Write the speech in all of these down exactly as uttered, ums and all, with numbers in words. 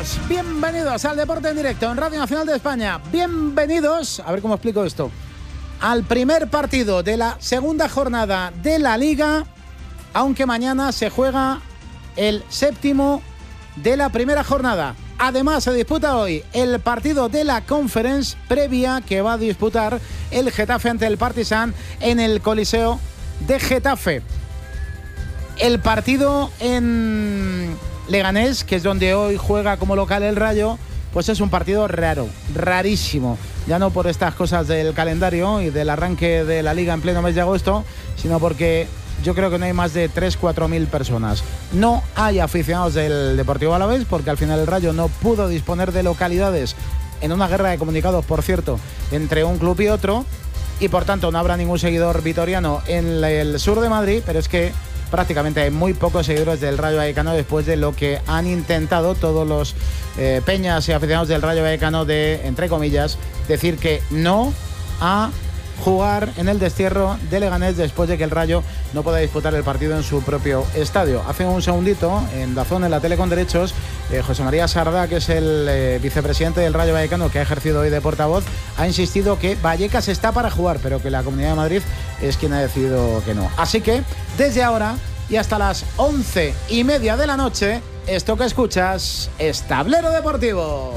días, bienvenidos al Deporte en Directo en Radio Nacional de España. Bienvenidos, a ver cómo explico esto, al primer partido de la segunda jornada de la Liga, aunque mañana se juega el séptimo de la primera jornada. Además, se disputa hoy el partido de la Conference previa que va a disputar el Getafe ante el Partizan en el Coliseo de Getafe. El partido en Leganés, que es donde hoy juega como local el Rayo, pues es un partido raro, rarísimo. Ya no por estas cosas del calendario y del arranque de la Liga en pleno mes de agosto, sino porque yo creo que no hay más de tres a cuatro mil personas. No hay aficionados del Deportivo Alavés, porque al final el Rayo no pudo disponer de localidades en una guerra de comunicados, por cierto, entre un club y otro, y por tanto no habrá ningún seguidor vitoriano en el sur de Madrid, pero es que prácticamente hay muy pocos seguidores del Rayo Vallecano después de lo que han intentado todos los eh, peñas y aficionados del Rayo Vallecano de, entre comillas, decir que no a jugar en el destierro de Leganés después de que el Rayo no pueda disputar el partido en su propio estadio. Hace un segundito, en Dazón, en la tele con derechos, eh, José María Sardá, que es el eh, vicepresidente del Rayo Vallecano, que ha ejercido hoy de portavoz, ha insistido que Vallecas está para jugar, pero que la Comunidad de Madrid es quien ha decidido que no. Así que, desde ahora y hasta las once y media de la noche, esto que escuchas es Tablero Deportivo.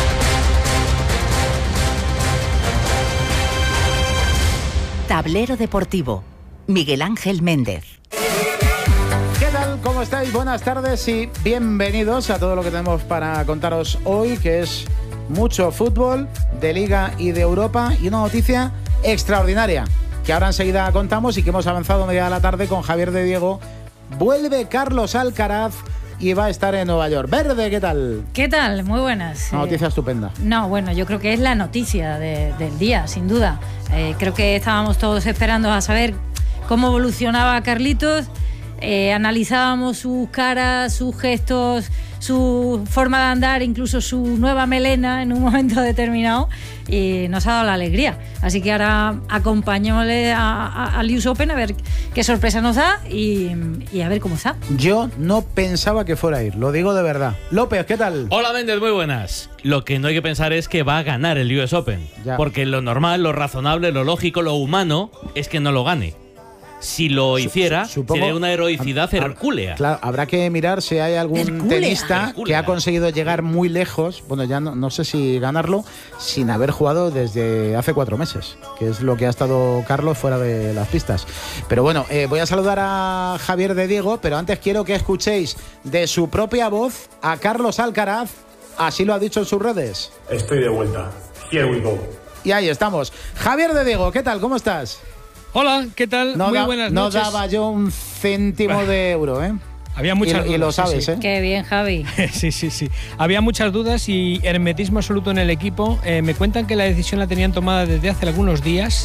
Tablero Deportivo, Miguel Ángel Méndez. ¿Qué tal? ¿Cómo estáis? Buenas tardes y bienvenidos a todo lo que tenemos para contaros hoy, que es mucho fútbol de Liga y de Europa, y una noticia extraordinaria que ahora enseguida contamos y que hemos avanzado media de la tarde con Javier de Diego. Vuelve Carlos Alcaraz y va a estar en Nueva York. Verde, ¿qué tal? ¿Qué tal? Muy buenas. Una noticia eh, estupenda. No, bueno, yo creo que es la noticia de, del día, sin duda. Eh, creo que estábamos todos esperando a saber cómo evolucionaba Carlitos. Eh, analizábamos sus caras, sus gestos, su forma de andar, incluso su nueva melena en un momento determinado, y nos ha dado la alegría. Así que ahora acompañémosle al U S Open a ver qué sorpresa nos da y, y a ver cómo está. Yo no pensaba que fuera a ir, lo digo de verdad. López, ¿qué tal? Hola, Méndez, muy buenas. Lo que no hay que pensar es que va a ganar el U S Open, ya. Porque lo normal, lo razonable, lo lógico, lo humano es que no lo gane. Si lo hiciera, Supongo, sería una heroicidad hab, hercúlea. Claro, habrá que mirar si hay algún Hercúlea. tenista Hercúlea. que ha conseguido llegar muy lejos, bueno, ya no, no sé si ganarlo, sin haber jugado desde hace cuatro meses, que es lo que ha estado Carlos fuera de las pistas. Pero bueno, eh, voy a saludar a Javier de Diego, pero antes quiero que escuchéis de su propia voz a Carlos Alcaraz, así lo ha dicho en sus redes. Estoy de vuelta. Here we go. Y ahí estamos. Javier de Diego, ¿qué tal? ¿Cómo estás? Hola, ¿qué tal? No Muy da, buenas no noches. No daba yo un céntimo de euro, ¿eh? Había muchas y, dudas. Y lo sabes, sí, sí. ¿eh? Qué bien, Javi. sí, sí, sí. Había muchas dudas y hermetismo absoluto en el equipo. Eh, me cuentan que la decisión la tenían tomada desde hace algunos días.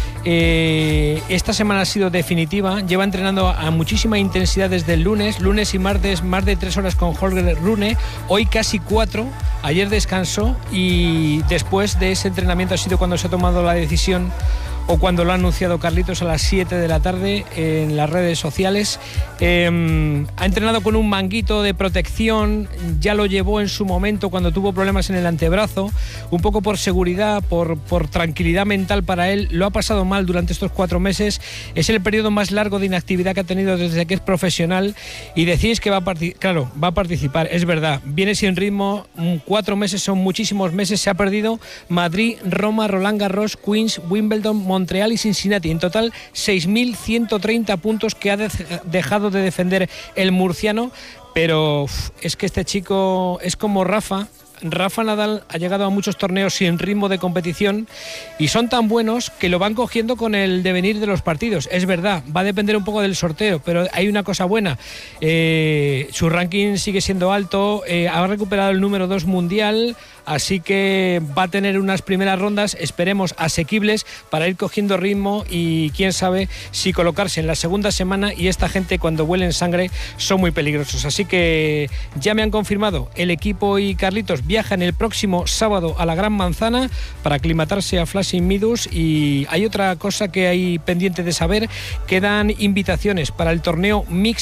Eh, esta semana ha sido definitiva. Lleva entrenando a muchísima intensidad desde el lunes. Lunes y martes, más de tres horas con Holger Rune. Hoy casi cuatro. Ayer descansó y después de ese entrenamiento ha sido cuando se ha tomado la decisión, o cuando lo ha anunciado Carlitos a las siete de la tarde en las redes sociales. Eh, ha entrenado con un manguito de protección, ya lo llevó en su momento cuando tuvo problemas en el antebrazo, un poco por seguridad, por, por tranquilidad mental para él. Lo ha pasado mal durante estos cuatro meses, es el periodo más largo de inactividad que ha tenido desde que es profesional, y decís que va a participar, claro, va a participar, es verdad, viene sin ritmo, cuatro meses son muchísimos meses, se ha perdido Madrid, Roma, Roland Garros, Queens, Wimbledon, Montreal y Cincinnati. En total, seis mil ciento treinta puntos que ha de- dejado de defender el murciano. Pero uf, es que este chico es como Rafa. Rafa Nadal ha llegado a muchos torneos sin ritmo de competición y son tan buenos que lo van cogiendo con el devenir de los partidos. Es verdad, va a depender un poco del sorteo, pero hay una cosa buena. Eh, su ranking sigue siendo alto, eh, ha recuperado el número dos mundial, así que va a tener unas primeras rondas, esperemos, asequibles para ir cogiendo ritmo y quién sabe si colocarse en la segunda semana, y esta gente cuando huelen sangre son muy peligrosos. Así que ya me han confirmado, el equipo y Carlitos viajan el próximo sábado a la Gran Manzana para aclimatarse a Flushing Meadows. Y hay otra cosa que hay pendiente de saber, quedan invitaciones para el torneo mixto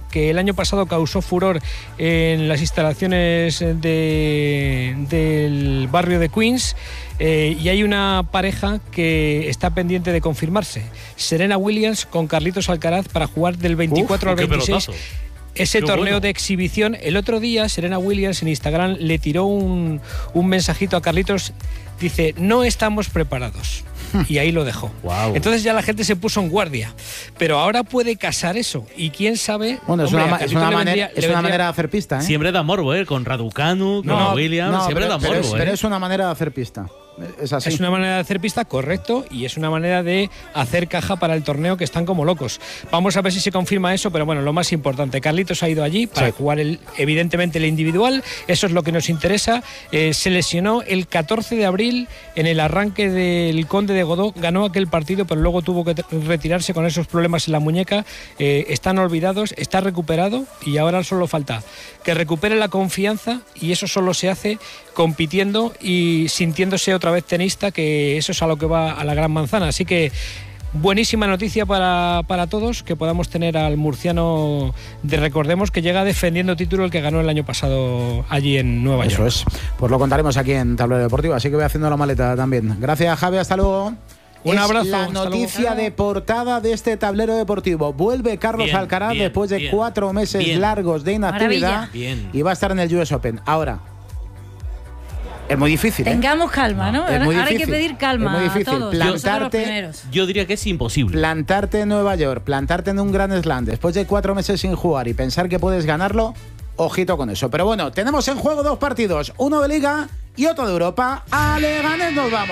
que el año pasado causó furor en las instalaciones de, del barrio de Queens. Eh, y hay una pareja que está pendiente de confirmarse. Serena Williams con Carlitos Alcaraz para jugar del veinticuatro Uf, al veintiséis. Pelotazo. Ese Qué torneo bueno. de exhibición. El otro día Serena Williams en Instagram le tiró un, un mensajito a Carlitos. Dice, no estamos preparados. Y ahí lo dejó. Wow. Entonces ya la gente se puso en guardia. Pero ahora puede casar eso. Y quién sabe. Bueno, es, hombre, una, es, una, manera, vendría, es una manera de hacer pista, ¿eh? Siempre da morbo, ¿eh? Con Raducanu, no, con Williams. No, siempre pero, da morbo, pero es, ¿eh? Pero es una manera de hacer pista. Es así. Es una manera de hacer pista, correcto, y es una manera de hacer caja para el torneo, que están como locos. Vamos a ver si se confirma eso, pero bueno, lo más importante, Carlitos ha ido allí para sí. jugar el, evidentemente el individual, eso es lo que nos interesa. Eh, se lesionó el catorce de abril en el arranque del Conde de Godó, ganó aquel partido, pero luego tuvo que retirarse con esos problemas en la muñeca. Eh, están olvidados, está recuperado y ahora solo falta que recupere la confianza, y eso solo se hace compitiendo y sintiéndose otra vez tenista, que eso es a lo que va a la gran manzana. Así que buenísima noticia para, para todos, que podamos tener al murciano, de, recordemos que llega defendiendo título, el que ganó el año pasado allí en Nueva York. Eso es, pues lo contaremos aquí en Tablero Deportivo, así que voy haciendo la maleta también. Gracias, Javi, hasta luego. Un es abrazo. La noticia de portada de este Tablero Deportivo. Vuelve Carlos bien, Alcaraz bien, después de bien, cuatro meses bien. largos de inactividad y va a estar en el U S Open. Ahora, es muy difícil. Tengamos ¿eh? calma, ¿no? Es muy Ahora difícil. hay que pedir calma. Es muy difícil. A todos, plantarte. Yo diría que es imposible. Plantarte en Nueva York, plantarte en un Grand Slam después de cuatro meses sin jugar y pensar que puedes ganarlo, ojito con eso. Pero bueno, tenemos en juego dos partidos, uno de Liga y otro de Europa. A Leganés nos vamos.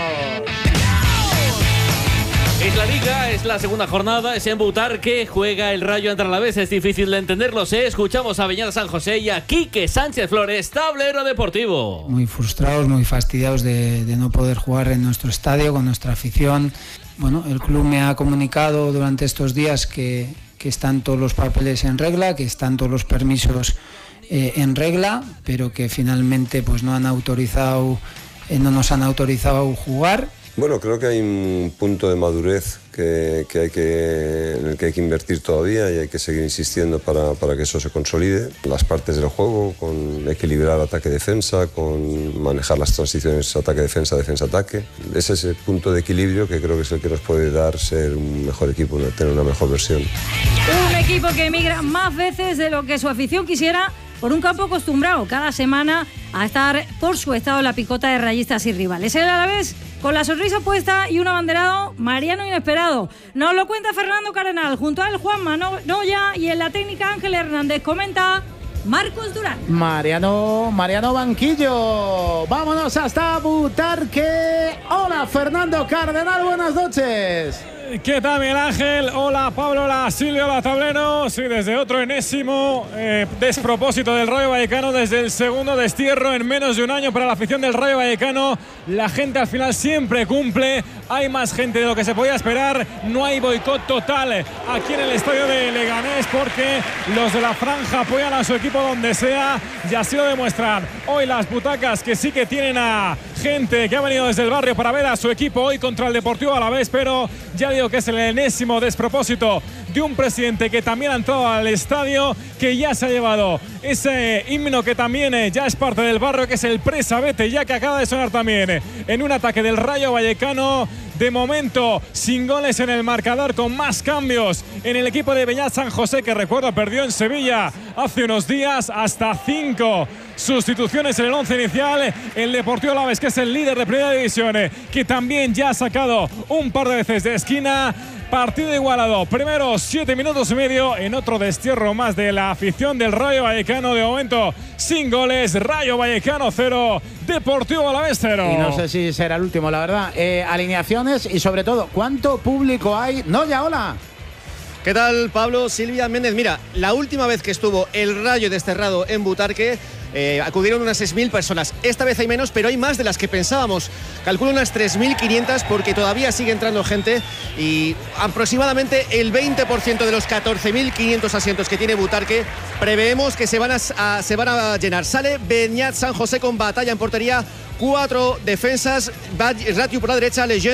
Es la Liga, es la segunda jornada, es en Butarque, juega el Rayo ante el Alavés, es difícil de entenderlo, ¿eh? Escuchamos a Beñat San José y a Quique Sánchez Flores, Tablero Deportivo. Muy frustrados, muy fastidiados de, de no poder jugar en nuestro estadio, con nuestra afición. Bueno, el club me ha comunicado durante estos días que, que están todos los papeles en regla, que están todos los permisos eh, en regla, pero que finalmente pues no han autorizado, eh, no nos han autorizado jugar. Bueno, creo que hay un punto de madurez que, que hay que, en el que hay que invertir todavía y hay que seguir insistiendo para, para que eso se consolide. Las partes del juego, con equilibrar ataque-defensa, con manejar las transiciones ataque-defensa, defensa-ataque. Es ese punto de equilibrio que creo que es el que nos puede dar ser un mejor equipo, tener una mejor versión. Un equipo que emigra más veces de lo que su afición quisiera, por un campo acostumbrado cada semana a estar por su estado en la picota de rayistas y rivales. El Alavés con la sonrisa puesta y un abanderado mariano inesperado. Nos lo cuenta Fernando Cardenal, junto a él Juanma Noya y en la técnica Ángel Hernández. Comenta Marcos Durán. Mariano, Mariano Banquillo. Vámonos hasta Butarque. Hola Fernando Cardenal, buenas noches. ¿Qué tal, Miguel Ángel? Hola, Pablo, hola, Silvio, hola, Tablero. Sí, desde otro enésimo eh, despropósito del Rayo Vallecano, desde el segundo destierro en menos de un año para la afición del Rayo Vallecano. La gente al final siempre cumple. Hay más gente de lo que se podía esperar. No hay boicot total aquí en el estadio de Leganés, porque los de la franja apoyan a su equipo donde sea, y así lo demuestran hoy las butacas, que sí que tienen a gente que ha venido desde el barrio para ver a su equipo hoy contra el Deportivo Alavés, pero ya digo que es el enésimo despropósito de un presidente que también ha entrado al estadio, que ya se ha llevado ese himno que también eh, ya es parte del barrio, que es el Presabete, ya que acaba de sonar también eh, en un ataque del Rayo Vallecano. De momento, sin goles en el marcador, con más cambios en el equipo de Beñat San José, que recuerdo perdió en Sevilla hace unos días, hasta cinco sustituciones en el once inicial. El Deportivo Alavés, que es el líder de Primera División, eh, que también ya ha sacado un par de veces de esquina. Partido igualado, primero siete minutos y medio en otro destierro más de la afición del Rayo Vallecano. De momento sin goles, Rayo Vallecano cero, Deportivo Alavés cero. Y no sé si será el último, la verdad. Eh, alineaciones y sobre todo, ¿cuánto público hay? Noya, hola. ¿Qué tal, Pablo? Silvia Méndez. Mira, la última vez que estuvo el Rayo desterrado en Butarque, Eh, acudieron unas seis mil personas. Esta vez hay menos, pero hay más de las que pensábamos. Calculo unas tres mil quinientas, porque todavía sigue entrando gente, y aproximadamente el veinte por ciento de los catorce mil quinientos asientos que tiene Butarque preveemos que se van a, a, se van a llenar. Sale Beñat San José con Batalla en portería, cuatro defensas, Ratiu por la derecha, Lejeune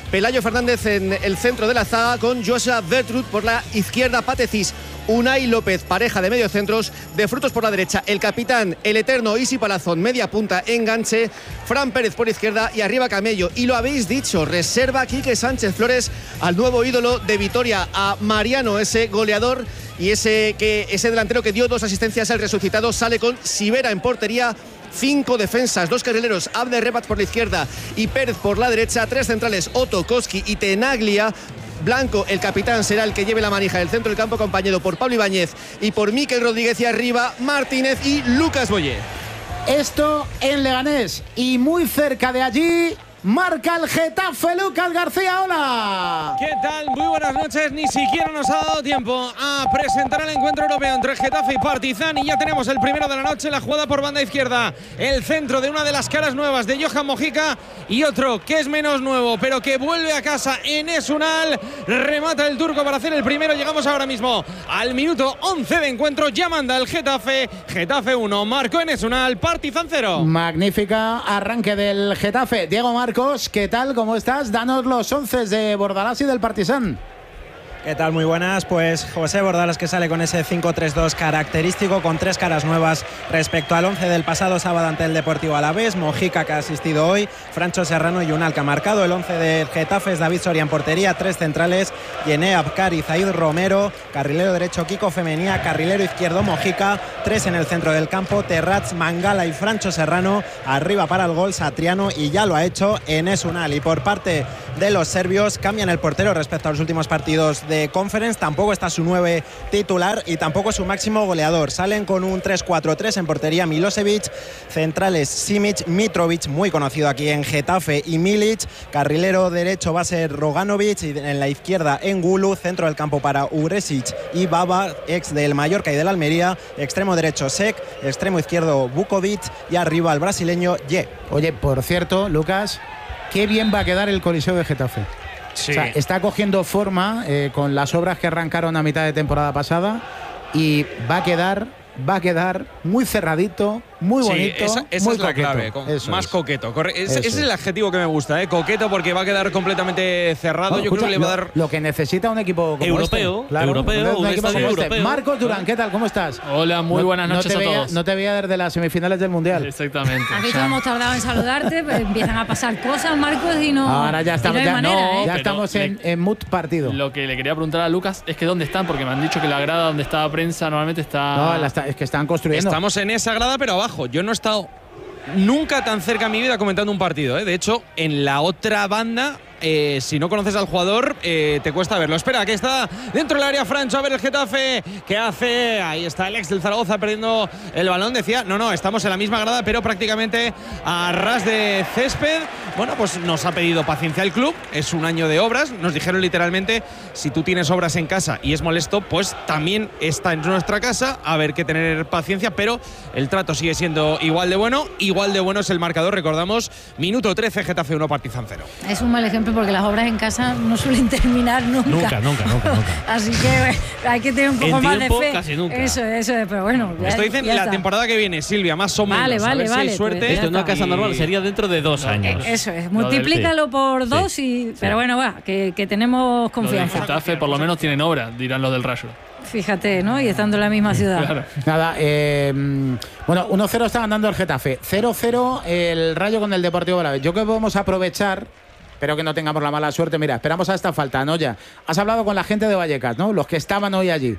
Pelayo Fernández en el centro de la zaga con Joshua Bertrud por la izquierda, Patecis, Unai López, pareja de mediocentros, de Frutos por la derecha, el capitán, el eterno Isi Palazón, media punta, enganche, Fran Pérez por izquierda y arriba Camello. Y lo habéis dicho, reserva Quique Sánchez Flores al nuevo ídolo de Vitoria, a Mariano, ese goleador y ese, que, ese delantero que dio dos asistencias al resucitado. Sale con Sivera en portería. Cinco defensas, dos carrileros, Abde Rebat por la izquierda y Pérez por la derecha, tres centrales, Otto, Koski y Tenaglia. Blanco, el capitán, será el que lleve la manija del centro del campo, acompañado por Pablo Ibáñez y por Miquel Rodríguez, y arriba Martínez y Lucas Boyé. Esto en Leganés, y muy cerca de allí marca el Getafe, Lucas García. Hola. ¿Qué tal? Muy buenas noches. Ni siquiera nos ha dado tiempo a presentar el encuentro europeo entre Getafe y Partizan, y ya tenemos el primero de la noche. La jugada por banda izquierda, el centro de una de las caras nuevas de Johan Mojica, y otro que es menos nuevo pero que vuelve a casa, Enes Unal. Remata el turco para hacer el primero. Llegamos ahora mismo al minuto once de encuentro. Ya manda el Getafe. Getafe uno, marcó Enes Unal, Partizan cero. Magnífica arranque del Getafe. Diego Marcos, ¿qué tal? ¿Cómo estás? Danos los once de Bordalás y del Partizan. ¿Qué tal? Muy buenas. Pues José Bordalas, que sale con ese cinco tres dos característico, con tres caras nuevas respecto al once del pasado sábado ante el Deportivo Alavés. Mojica, que ha asistido hoy, Francho Serrano y Unal, que ha marcado. El once del Getafe es David Soria en portería, tres centrales, Yené Abkar, Zaid Romero, carrilero derecho Kiko Femenía, carrilero izquierdo Mojica, tres en el centro del campo, Terrats, Mangala y Francho Serrano. Arriba para el gol Satriano, y ya lo ha hecho Enes Unal. Y por parte de los serbios, cambian el portero respecto a los últimos partidos de Conference. Tampoco está su nueve titular y tampoco su máximo goleador. Salen con un tres cuatro tres en portería Milosevic, centrales Simic, Mitrovic, muy conocido aquí en Getafe, y Milic. Carrilero derecho va a ser Roganovic, y en la izquierda Engulu. Centro del campo para Ugresic y Baba, ex del Mallorca y del Almería. Extremo derecho Sek, extremo izquierdo Vukovic, y arriba el brasileño Ye. Oye, por cierto, Lucas, qué bien va a quedar el Coliseo de Getafe. Sí. O sea, está cogiendo forma eh, con las obras que arrancaron a mitad de temporada pasada, y va a quedar, va a quedar muy cerradito, muy bonito. Sí, esa, esa muy es la coqueto. clave, con, más es. coqueto. Corre, es, Eso ese es el es. adjetivo que me gusta, ¿eh? Coqueto, porque va a quedar completamente cerrado. Bueno, Yo escucha, creo que le va a lo, dar. lo que necesita un equipo como europeo, este. Claro, europeo, un, un equipo como este. europeo. Marcos Durán, ¿qué tal? ¿Cómo estás? Hola, muy no, buenas noches no te a veía, todos. No te veía desde las semifinales del Mundial. Exactamente. Has visto, hemos tardado en saludarte, pues empiezan a pasar cosas, Marcos, y no. Ahora ya estamos, no hay ya, manera, no, ¿eh? ya estamos le, en, en mood partido. Lo que le quería preguntar a Lucas es que dónde están, porque me han dicho que la grada donde está la prensa normalmente está. No, la está, es que están construyendo. Estamos en esa grada, pero abajo. Yo no he estado nunca tan cerca en mi vida comentando un partido, ¿eh? De hecho, en la otra banda, eh, si no conoces al jugador, eh, te cuesta verlo. Espera, que está dentro del área Francho. A ver el Getafe, ¿qué hace? Ahí está el ex del Zaragoza perdiendo el balón. Decía, no, no, estamos en la misma grada, pero prácticamente a ras de césped. Bueno, pues nos ha pedido paciencia el club. Es un año de obras. Nos dijeron literalmente, si tú tienes obras en casa y es molesto, pues también está en nuestra casa. A ver, que tener paciencia, pero el trato sigue siendo igual de bueno. Igual de bueno es el marcador, recordamos, minuto trece, Getafe uno, Partizan cero. Es un mal ejemplo porque las obras en casa no suelen terminar nunca. Nunca, nunca, nunca, nunca. Así que hay que tener un poco en más tiempo, de fe. Casi nunca. Eso, eso, pero bueno. Ya, Esto dicen ya la está. temporada que viene, Silvia, más o menos. Vale, vale, a ver si vale, hay suerte. pues Esto en una casa Y- normal sería dentro de dos años. Eh, Eso es, Lo del- multiplícalo por Sí. dos y. Pero bueno, va, que, que tenemos Los del confianza. Getafe por lo menos tienen obra, dirán los del Rayo. Fíjate, ¿no? Y estando en la misma ciudad. Claro. Nada, eh, bueno, uno cero está ganando el Getafe, cero cero el Rayo con el Deportivo Alavés. Yo creo que podemos aprovechar, pero que no tengamos la mala suerte. Mira, esperamos a esta falta, Noya. Has hablado con la gente de Vallecas, ¿no? Los que estaban hoy allí.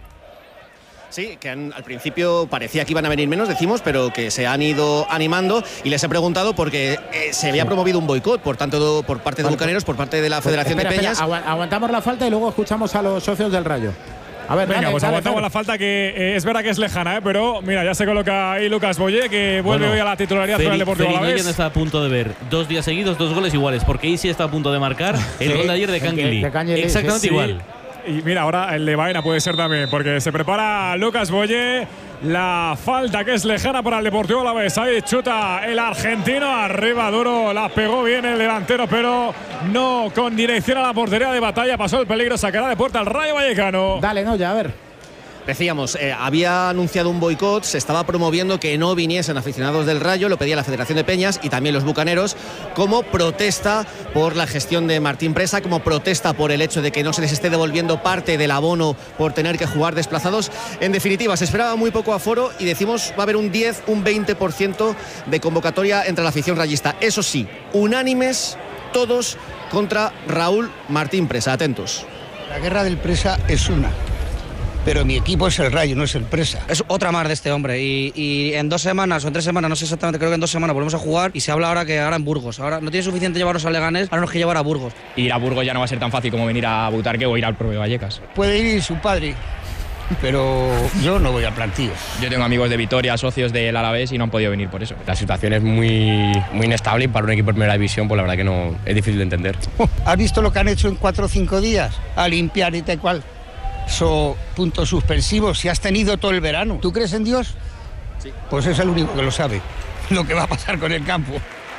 Sí, que han- al principio parecía que iban a venir menos, decimos, pero que se han ido animando, y les he preguntado porque eh, se había promovido un boicot, por tanto, por parte de Vale, Bucaneros, por parte de la Federación Espera, de espera, Peñas. agua- aguantamos la falta y luego escuchamos a los socios del Rayo. A ver, Venga, dale, pues dale, aguantamos Fer. la falta, que eh, es verdad que es lejana, ¿eh? Pero mira, ya se coloca ahí Lucas Boyé, que vuelve Bueno, hoy a la titularidad con el Feri- Deportivo Feri Nguyen Alavés. está a punto de ver dos días seguidos, dos goles iguales, porque Isi está a punto de marcar el Sí, gol de ayer de el que- Canguilí. de Canguilí, Exactamente Sí. igual. Y mira, ahora el de Baena puede ser también, porque se prepara Lucas Boyé. La falta que es lejana para el Deportivo Alavés. Ahí chuta el argentino, arriba duro, la pegó bien el delantero, pero no con dirección a la portería de Batalla. Pasó el peligro, sacará de puerta al Rayo Vallecano. Dale, Noya, a ver. Decíamos, eh, había anunciado un boicot, se estaba promoviendo que no viniesen aficionados del Rayo, lo pedía la Federación de Peñas y también los bucaneros, como protesta por la gestión de Martín Presa, como protesta por el hecho de que no se les esté devolviendo parte del abono por tener que jugar desplazados. En definitiva, se esperaba muy poco aforo y decimos va a haber un diez, un veinte por ciento de convocatoria entre la afición rayista. Eso sí, unánimes todos contra Raúl Martín Presa. Atentos. La guerra del Presa es una. Pero mi equipo es el Rayo, no es el Presa. Es otra más de este hombre y, y en dos semanas o en tres semanas, no sé exactamente, creo que en dos semanas volvemos a jugar y se habla ahora que ahora en Burgos. Ahora no tiene suficiente llevarnos a Leganés, ahora nos que llevar a Burgos. Ir a Burgos ya no va a ser tan fácil como venir a Butarque o ir al propio Vallecas. Puede ir su padre, pero yo no voy al plantío. Yo tengo amigos de Vitoria, socios del Alavés y no han podido venir por eso. La situación es muy, muy inestable y para un equipo de primera división pues la verdad que no es difícil de entender. ¿Has visto lo que han hecho en cuatro o cinco días? A limpiar y tal cual. So, puntos suspensivos, si has tenido todo el verano. ¿Tú crees en Dios? Sí. Pues es el único que lo sabe, lo que va a pasar con el campo.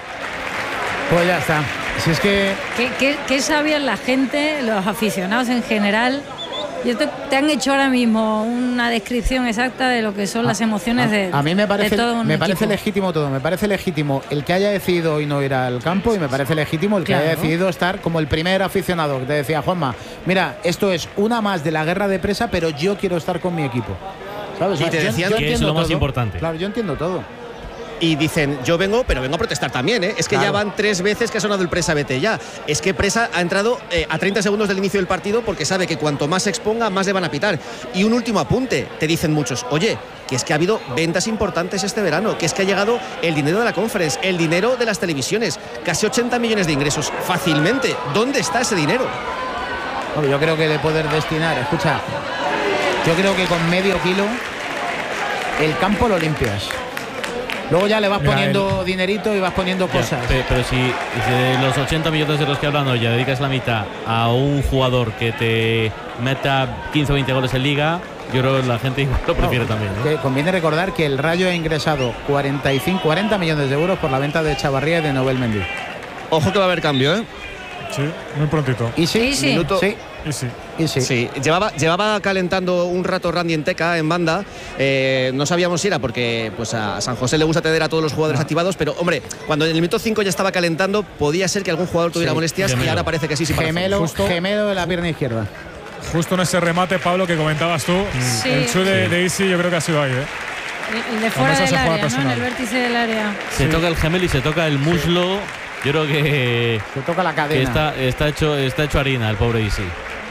Pues ya está. Si es que... ¿Qué, qué, qué sabían la gente, los aficionados en general? Yo te, te han hecho ahora mismo una descripción exacta de lo que son las emociones a, de a mí me parece, de todo un me parece equipo. legítimo todo. Me parece legítimo el que haya decidido hoy no ir al campo y me parece legítimo el que Claro. haya decidido estar como el primer aficionado que te decía Juanma, mira, esto es una más de la guerra de Presa, pero yo quiero estar con mi equipo. ¿Sabes? Y te Yo- decían yo que es entiendo lo más todo. importante. Claro, yo entiendo todo. Y dicen, yo vengo, pero vengo a protestar también, ¿eh? Es que Claro. ya van tres veces que ha sonado el Presa vete ya. Es que Presa ha entrado eh, a treinta segundos del inicio del partido porque sabe que cuanto más se exponga, más le van a pitar. Y un último apunte, te dicen muchos, oye, que es que ha habido ventas importantes este verano, que es que ha llegado el dinero de la Conference, el dinero de las televisiones, casi ochenta millones de ingresos fácilmente. ¿Dónde está ese dinero? Bueno, yo creo que de poder destinar, escucha, yo creo que con medio kilo el campo lo limpias. Luego ya le vas Mira, poniendo dinerito y vas poniendo Ya, cosas. pe- pero si, si de los ochenta millones de los que hablan hoy ya dedicas la mitad a un jugador que te meta quince o veinte goles en liga, yo creo que la gente lo prefiere No, también. ¿no? que conviene recordar que el Rayo ha ingresado cuarenta y cinco, cuarenta millones de euros por la venta de Chavarría y de Nobel Mendy. Ojo que va a haber cambio, ¿eh? Sí, muy prontito. Y sí, sí. Minuto. sí. Y sí. Y sí. Sí, llevaba, llevaba calentando un rato Randy Enteca en banda. Eh, no sabíamos si era porque pues, a San José le gusta tener a todos los jugadores No. activados, pero hombre, cuando en el minuto cinco ya estaba calentando, podía ser que algún jugador tuviera Sí, molestias gemelo. y ahora parece que sí, sí parece. Gemelo, Justo- gemelo de la pierna izquierda. Justo en ese remate, Pablo, que comentabas tú, Sí. el chute de, Sí. de Isi yo creo que ha sido ahí, ¿eh? El, el de fuera Vamos a del esa jugada área, ¿no? En personal. el vértice del área. Se Sí. toca el gemelo y se toca el muslo. Yo creo que, Se toca la que cadena. está, está, hecho, está hecho harina el pobre Isi.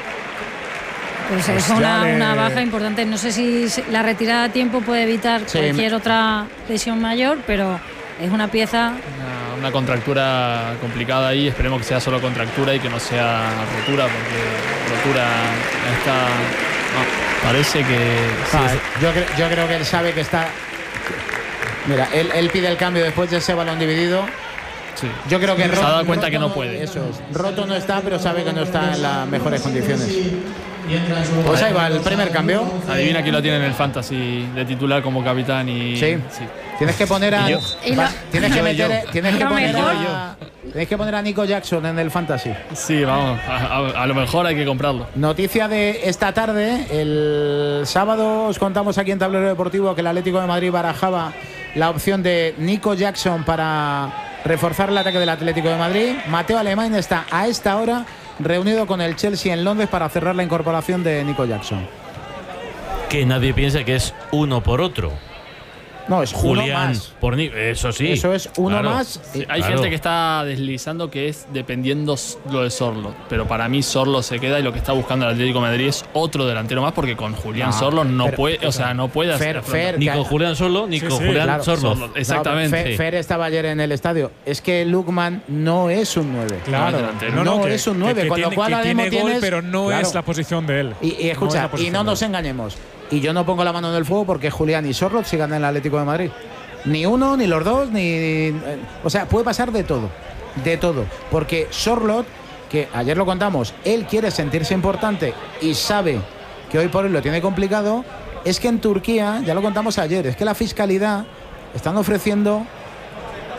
Pues Pues es ya una, le- una baja importante. No sé si se- la retirada a tiempo puede evitar Sí, cualquier me- otra lesión mayor, pero es una pieza. Una, una contractura complicada ahí. Esperemos que sea solo contractura y que no sea rotura, porque rotura está. No, parece que. sí, Ah, es- yo, cre- yo creo que él sabe que está. Mira, él, él pide el cambio después de ese balón dividido. sí. Yo creo que Se ha roto- dado cuenta roto que no puede. Eso es. Roto no está, pero sabe que no está en las mejores condiciones. Pues ahí va el primer cambio. Adivina quién lo tiene en el fantasy de titular como capitán y. Sí. Tienes que poner a. Y yo. Y va- lo- tienes que Yo y yo. meter, tienes que Lo poner mejor. a, tienes que poner a Nico Jackson en el fantasy. Sí, vamos. A, a- a lo mejor hay que comprarlo. Noticia de esta tarde, el sábado os contamos aquí en Tablero Deportivo que el Atlético de Madrid barajaba la opción de Nico Jackson para reforzar el ataque del Atlético de Madrid. Mateo Alemán está a esta hora reunido con el Chelsea en Londres para cerrar la incorporación de Nico Jackson. Que nadie piense que es uno por otro. No, es uno Julián más. por Ni- Eso sí. Eso es uno Claro. más. Sí, hay Claro. gente que está deslizando que es dependiendo s- lo de Sorlo, pero para mí Sorlo se queda y lo que está buscando el Atlético de Madrid es otro delantero más porque con Julián No, Sorlo no pero- puede, o sea, no puede Fer, hacer Fer, Ni que- con Julián solo, ni Sí, con sí, Julián claro. Sorlo. Sorlo, exactamente. No, Fer, Fer estaba ayer en el estadio. Es que Lukman no es un nueve. Claro. delantero. No, que- es un que- nueve, que con lo tiene- cual que ahora tiene mismo gol, tienes- pero no Claro. es la posición de él. Y, y No es la escucha, y posición no de nos él. engañemos. Y yo no pongo la mano en el fuego porque Julián y Sorlot sigan en el Atlético de Madrid. Ni uno, ni los dos, ni. eh, o sea, puede pasar de todo. De todo. Porque Sorlot, que ayer lo contamos, él quiere sentirse importante y sabe que hoy por hoy lo tiene complicado. Es que en Turquía, ya lo contamos ayer, es que la fiscalidad están ofreciendo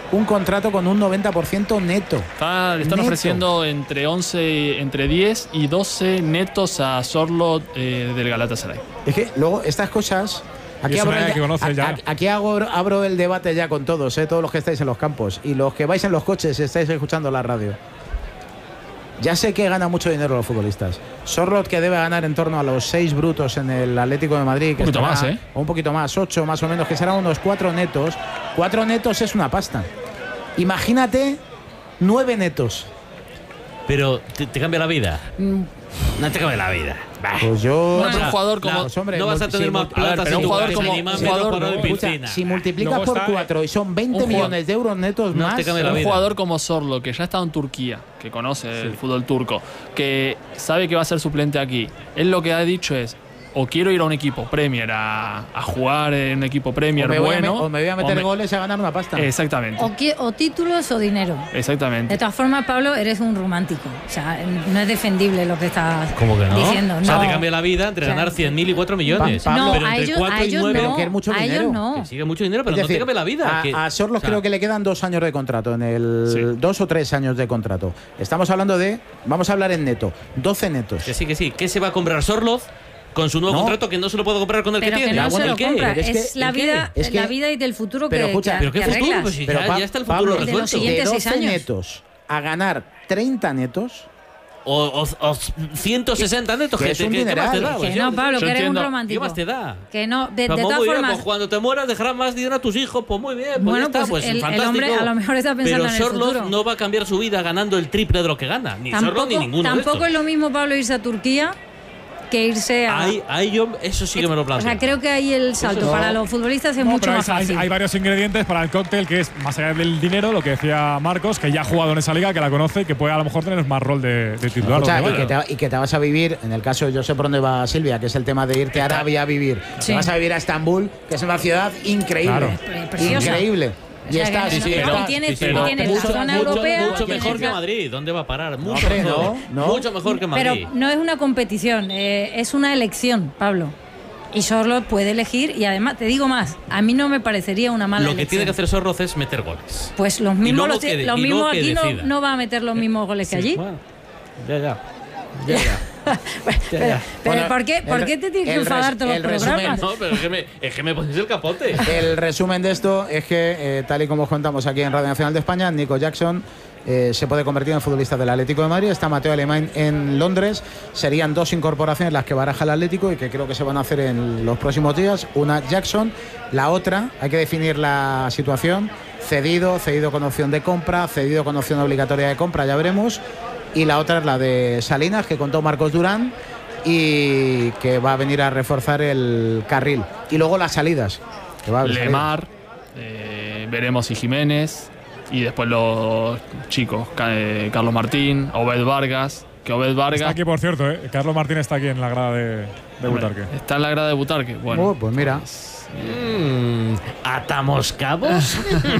un contrato con un noventa por ciento neto. Está, le están Neto. ofreciendo entre once, entre diez y doce netos a Sorloth eh, del Galatasaray. Es que luego estas cosas... Aquí, es abro una el, idea que conoces ya. a- aquí hago, abro el debate ya con todos, ¿eh? Todos los que estáis en los campos y los que vais en los coches y estáis escuchando la radio. Ya sé que gana mucho dinero los futbolistas. Sorloth, que debe ganar en torno a los seis brutos en el Atlético de Madrid. Que Un poquito estará- más, ¿eh? O un poquito más, ocho más o menos, que serán unos cuatro netos. Cuatro netos es una pasta. Imagínate nueve netos. Pero te, te cambia la vida. No te cambia la vida. Bah. Pues yo... Bueno, un jugador como- Pues, hombre, no vas a multi- tener si más multi- plata, a ver, pero si un jugador tu- como- ni más un menos jugador para como- de Escucha, piscina. si multiplicas Luego por está, cuatro y son veinte un jugador- millones de euros netos No más... te cambia la Un vida. jugador como Sorloth, que ya ha estado en Turquía, que conoce el fútbol turco, que sabe que va a ser suplente aquí, él lo que ha dicho es: o quiero ir a un equipo Premier a, a jugar en un equipo Premier o me voy a bueno. me- o me voy a meter o me- goles y a ganar una pasta. Exactamente. O, qui- o títulos o dinero. Exactamente. De todas formas, Pablo, eres un romántico. O sea, no es defendible lo que estás ¿Cómo que no? diciendo. O sea, No. te cambia la vida entre O sea, ganar cien mil y cuatro millones. Pa- Pablo, No, pero a entre ellos, cuatro a y ellos nueve, no. que es mucho a dinero. ellos no. que sigue mucho dinero, pero Es no te decir, cambia la vida. A, que- a Sorloth o sea, creo que le quedan dos años de contrato, en el Sí. dos o tres años de contrato. Estamos hablando de, vamos a hablar en neto, doce netos. Que sí, que sí. ¿Qué se va a comprar Sorloth con su nuevo No. contrato que no se lo puede comprar con el Pero que que tiene? no Ah, se bueno, lo ¿el qué? compra. Pero es que- Es la ¿el qué? vida, Es que- la vida y del futuro Pero que, escucha, que- ¿Pero qué que futuro? arreglas. Pues si Pero ya, Pa- ya está el Pablo, futuro de los resuelto. siguientes de seis doce años. netos a ganar treinta netos, O, o, o ciento sesenta netos. Que Que es te- un ¿qué- qué más te dineral. da? Que Pues no, yo- Pablo, yo que eres un entiendo. ¿Qué romántico. más te da? Que no, de, de Pues todas muy bien, formas. pues cuando te mueras dejarás más dinero a tus hijos, pues muy bien, pues Bueno, ya está, pues pues el- el fantástico. hombre a lo mejor está pensando Pero en el Sorloth futuro. no va a cambiar su vida ganando el triple de lo que gana, ni Sorloth Tampoco, ni ninguno tampoco de es lo mismo, Pablo, irse a Turquía que irse a. Ahí, ahí yo, eso sí que me lo o planteo. sea, creo que ahí el salto no. para los futbolistas es No, mucho pero más hay, hay- fácil. hay varios ingredientes para el cóctel, que es más allá del dinero, lo que decía Marcos, que ya ha jugado en esa liga, que la conoce, que puede a lo mejor tener más rol de, de titular. Escucha, donde y, que vaya. te, y que te vas a vivir, en el caso, yo sé por dónde va Silvia, que es el tema de irte a Arabia a vivir. Sí. Te vas a vivir a Estambul, que es una ciudad increíble. Claro. Pre- preciosa. Increíble. O Y sea, estás, que Sí, sí, no- pero- y tienes, sí, sí, y pero tienes mucho- la zona mucho- europea. Mucho tienes mejor que la- Madrid. ¿Dónde va a parar? Mucho hombre, mejor. no, no. Mucho mejor que Madrid. Pero no es una competición, eh, es una elección, Pablo. Y Sorloth puede elegir, y además, te digo más, a mí no me parecería una mala Lo que elección. tiene que hacer Sorloth es meter goles. Pues los Y mismos, luego los, que de- los y luego mismos que aquí no, decida. no va a meter los mismos goles que allí. Bueno, ya, ya. Ya, ya. Pero, ya. pero Bueno, ¿por qué, por el- qué te tienes que el enfadar res- todos el los resumen, programas? No, pero es que me, es que me pones el capote. El resumen de esto es que, eh, tal y como os contamos aquí en Radio Nacional de España, Nico Jackson eh, se puede convertir en futbolista del Atlético de Madrid. Está Mateo Alemán en Londres. Serían dos incorporaciones las que baraja el Atlético y que creo que se van a hacer en los próximos días. Una Jackson, la otra, hay que definir la situación. Cedido, cedido con opción de compra, cedido con opción obligatoria de compra, ya veremos. Y la otra es la de Salinas, que contó Marcos Durán y que va a venir a reforzar el carril. Y luego las salidas. Que va a haber salidas. Lemar, eh, veremos si Jiménez, y después los chicos, Ca- eh, Carlos Martín, Obed Vargas, que Obed Vargas Está aquí, por cierto, ¿eh? Carlos Martín está aquí en la grada de, de Hombre, Butarque. está en la grada de Butarque. Bueno, Oh, pues mira. Mm, ¿Atamos cabos?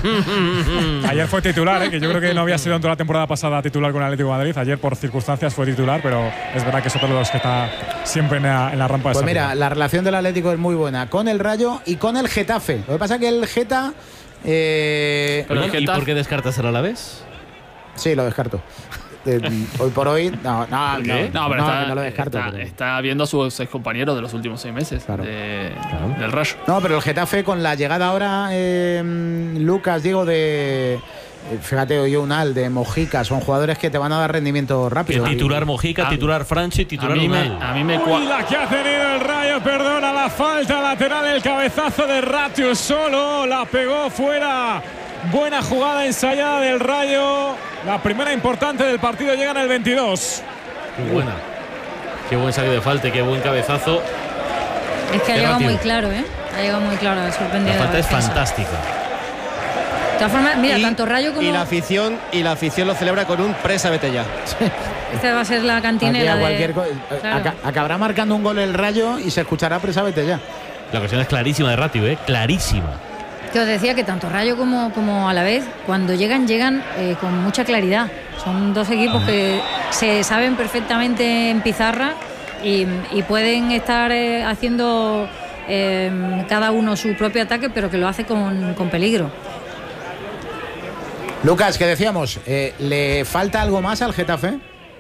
Ayer fue titular, ¿eh? Que yo creo que no había sido en toda la temporada pasada titular con el Atlético de Madrid. Ayer, por circunstancias, fue titular, pero es verdad que es otro de los que está siempre en la, en la rampa de Pues salida. mira, la relación del Atlético es muy buena con el Rayo y con el Getafe. Lo que pasa es que el Geta. eh, Pero el ¿Y Getafe- por qué descartas el Alavés? sí, lo descarto. Eh, hoy por hoy, no, no, no, qué? no, No, pero está, que no lo descarto. está, pero- está viendo a sus excompañeros de los últimos seis meses Claro. de- del Rayo. No, pero el Getafe con la llegada ahora, eh, Lucas, digo, de. eh, Fíjate, oye, Unal, de Mojica, son jugadores que te van a dar rendimiento Que rápido. titular Mojica, A- titular Franchi, A titular mí, me, Unal. a mí me Uy, cua- la que ha tenido el Rayo, perdona la falta lateral, el cabezazo de Ratius solo, la pegó fuera. Buena jugada ensayada del Rayo. La primera importante del partido llega en el veintidós. Qué buena. Qué buen saque de falta y qué buen cabezazo. Es que ha Qué llegado ratio. muy claro, ¿eh? Ha llegado muy claro, ha sorprendido. La falta es defensa. fantástica. De todas formas, mira, Y- tanto Rayo como. Y la afición, y la afición lo celebra con un presa vete ya. Esta va a ser la Aquí cantinela a de. cualquier co- Claro. aca- acabará marcando un gol el Rayo y se escuchará presa, vete ya. La cuestión es clarísima de Ratio, ¿eh? Clarísima. Que os decía que tanto Rayo como, como a la vez, cuando llegan, llegan eh, con mucha claridad. Son dos equipos que se saben perfectamente en pizarra y, y pueden estar eh, haciendo eh, cada uno su propio ataque, pero que lo hace con, con peligro. Lucas, que decíamos, eh, ¿le falta algo más al Getafe?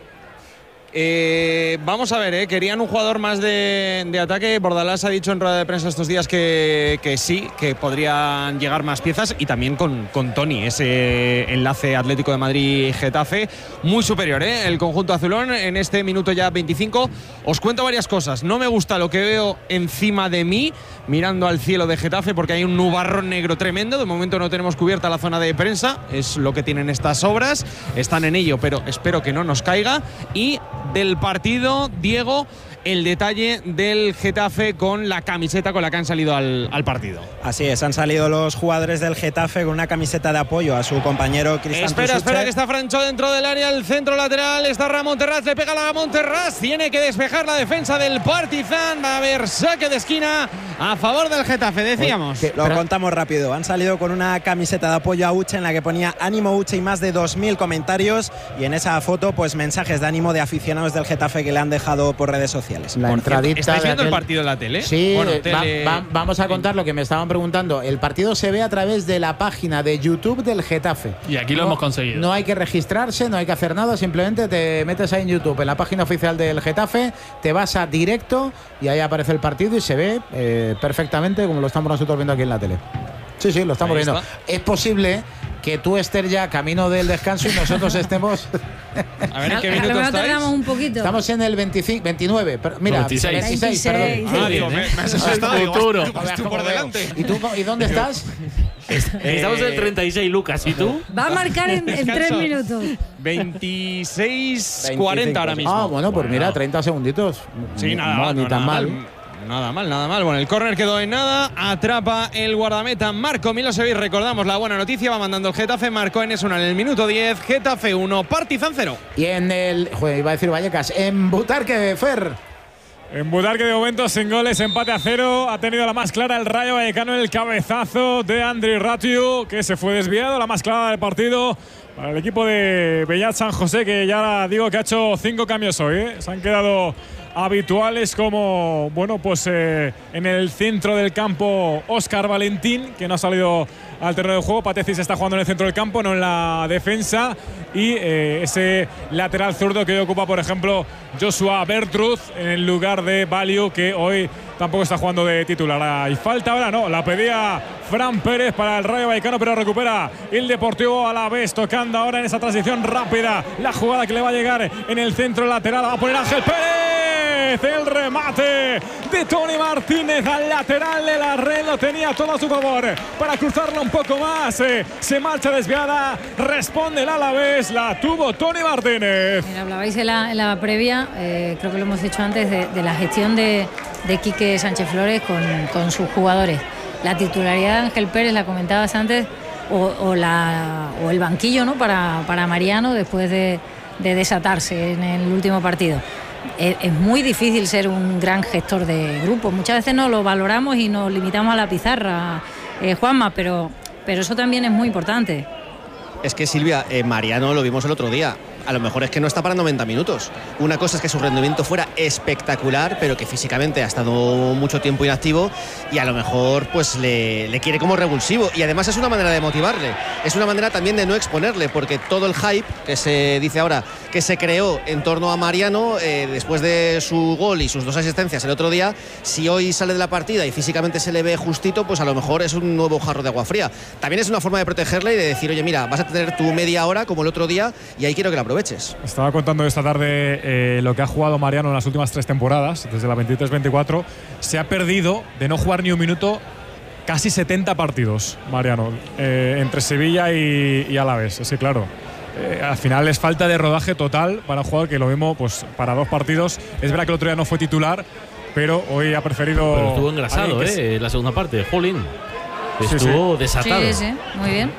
Eh, vamos a ver, eh, querían un jugador más de, de ataque. Bordalás ha dicho en rueda de prensa estos días que, que sí, que podrían llegar más piezas, y también con, con Toni, ese enlace Atlético de Madrid-Getafe muy superior, eh, el conjunto azulón en este minuto ya veinticinco. Os cuento varias cosas. No me gusta lo que veo encima de mí mirando al cielo de Getafe, porque hay un nubarrón negro tremendo. De momento no tenemos cubierta la zona de prensa, es lo que tienen estas obras, están en ello, pero espero que no nos caiga. Y del partido, Diego, el detalle del Getafe con la camiseta con la que han salido al, al partido. Así es, han salido los jugadores del Getafe con una camiseta de apoyo a su compañero Cristian Espera, Tusuche. espera, que está Francho dentro del área, el centro lateral, está Ramón Terraz, le pega a Ramón Terraz, tiene que despejar la defensa del Partizan, va a haber saque de esquina a favor del Getafe, decíamos. Oye, lo contamos rápido, han salido con una camiseta de apoyo a Uche en la que ponía ánimo Uche y más de dos mil comentarios, y en esa foto pues mensajes de ánimo de aficionados del Getafe que le han dejado por redes sociales. La por entradita cierto, ¿estáis viendo aquel... el partido en la tele? Sí, bueno, va, tele... va, vamos a contar lo que me estaban preguntando. El partido se ve a través de la página de YouTube del Getafe. Y aquí lo no, hemos conseguido. No hay que registrarse, no hay que hacer nada, simplemente te metes ahí en YouTube, en la página oficial del Getafe, te vas a directo y ahí aparece el partido y se ve eh, perfectamente como lo estamos nosotros viendo aquí en la tele. Sí, sí, lo estamos Ahí viendo. está. Es posible que tú estés ya camino del descanso y nosotros estemos... A ver, ¿en qué A lo minuto mejor estáis? tardamos un poquito. Estamos en el veinticinco, veintinueve, pero, mira, veintiséis. veintiséis, perdón. Ah, digo, me, me has asustado. Digo, futuro. "Hostia, pues tú por delante". ¿Y tú y dónde estás? Estamos en el treinta y seis, Lucas, ¿y tú? Va a marcar en, en tres minutos. veintiséis cuarenta ahora mismo. Ah, bueno, pues mira, treinta segunditos. Sí, nada no, mal, ni no, tan nada mal. Nada mal, nada mal. Bueno, el córner quedó en nada. Atrapa el guardameta Marco Milosevic. Recordamos la buena noticia. Va mandando el Getafe. Marcó en Esuna en el minuto diez. Getafe uno, Partizan cero. Y en el... Joder, iba a decir Vallecas. En Butarque, Fer. En Butarque de momento sin goles, empate a cero. Ha tenido la más clara el Rayo Vallecano, el cabezazo de Andri Ratiu, que se fue desviado. La más clara del partido para el equipo de Bellat San José, que ya digo que ha hecho cinco cambios hoy, ¿eh? Se han quedado habituales como, bueno, pues eh, en el centro del campo Óscar Valentín, que no ha salido al terreno de juego. Pateci se está jugando en el centro del campo, no en la defensa. Y eh, ese lateral zurdo que hoy ocupa, por ejemplo, Joshua Bertruz en el lugar de Value, que hoy tampoco está jugando de titular. Y falta ahora, no, la pedía Fran Pérez para el Rayo Vallecano, pero recupera el Deportivo Alavés, tocando ahora en esa transición rápida la jugada que le va a llegar en el centro lateral. Va a poner Ángel Pérez. El remate de Toni Martínez al lateral de la red, lo tenía todo a su favor para cruzarla un poco más. Eh, se marcha desviada, responde el Alavés, la tuvo Toni Martínez. Mira, hablabais en la, en la previa, eh, creo que lo hemos dicho antes, de, de la gestión de, de Quique Sánchez Flores con, con sus jugadores. La titularidad de Ángel Pérez, la comentabas antes, o, o, la, o el banquillo, ¿no? para, para Mariano después de, de desatarse en el último partido. Es muy difícil ser un gran gestor de grupo. Muchas veces no lo valoramos y nos limitamos a la pizarra, eh, Juanma, pero, pero eso también es muy importante. Es que Silvia, eh, Mariano lo vimos el otro día. A lo mejor es que no está para noventa minutos. Una cosa es que su rendimiento fuera espectacular, pero que físicamente ha estado mucho tiempo inactivo y a lo mejor pues le, le quiere como revulsivo. Y además es una manera de motivarle, es una manera también de no exponerle, porque todo el hype que se dice ahora que se creó en torno a Mariano eh, después de su gol y sus dos asistencias el otro día, si hoy sale de la partida y físicamente se le ve justito, pues a lo mejor es un nuevo jarro de agua fría. También es una forma de protegerle y de decir, oye, mira, vas a tener tu media hora como el otro día y ahí quiero que la aproveches. Estaba contando esta tarde eh, lo que ha jugado Mariano en las últimas tres temporadas, desde la veintitrés veinticuatro. Se ha perdido de no jugar ni un minuto casi setenta partidos, Mariano, eh, entre Sevilla y, y Alavés. Es que claro, eh, al final es falta de rodaje total para un jugador que lo mismo pues, para dos partidos. Es verdad que el otro día no fue titular, pero hoy ha preferido… Pero estuvo engrasado, ¿eh? La segunda parte, Jolín. Estuvo sí, sí. desatado. Sí, sí, muy bien.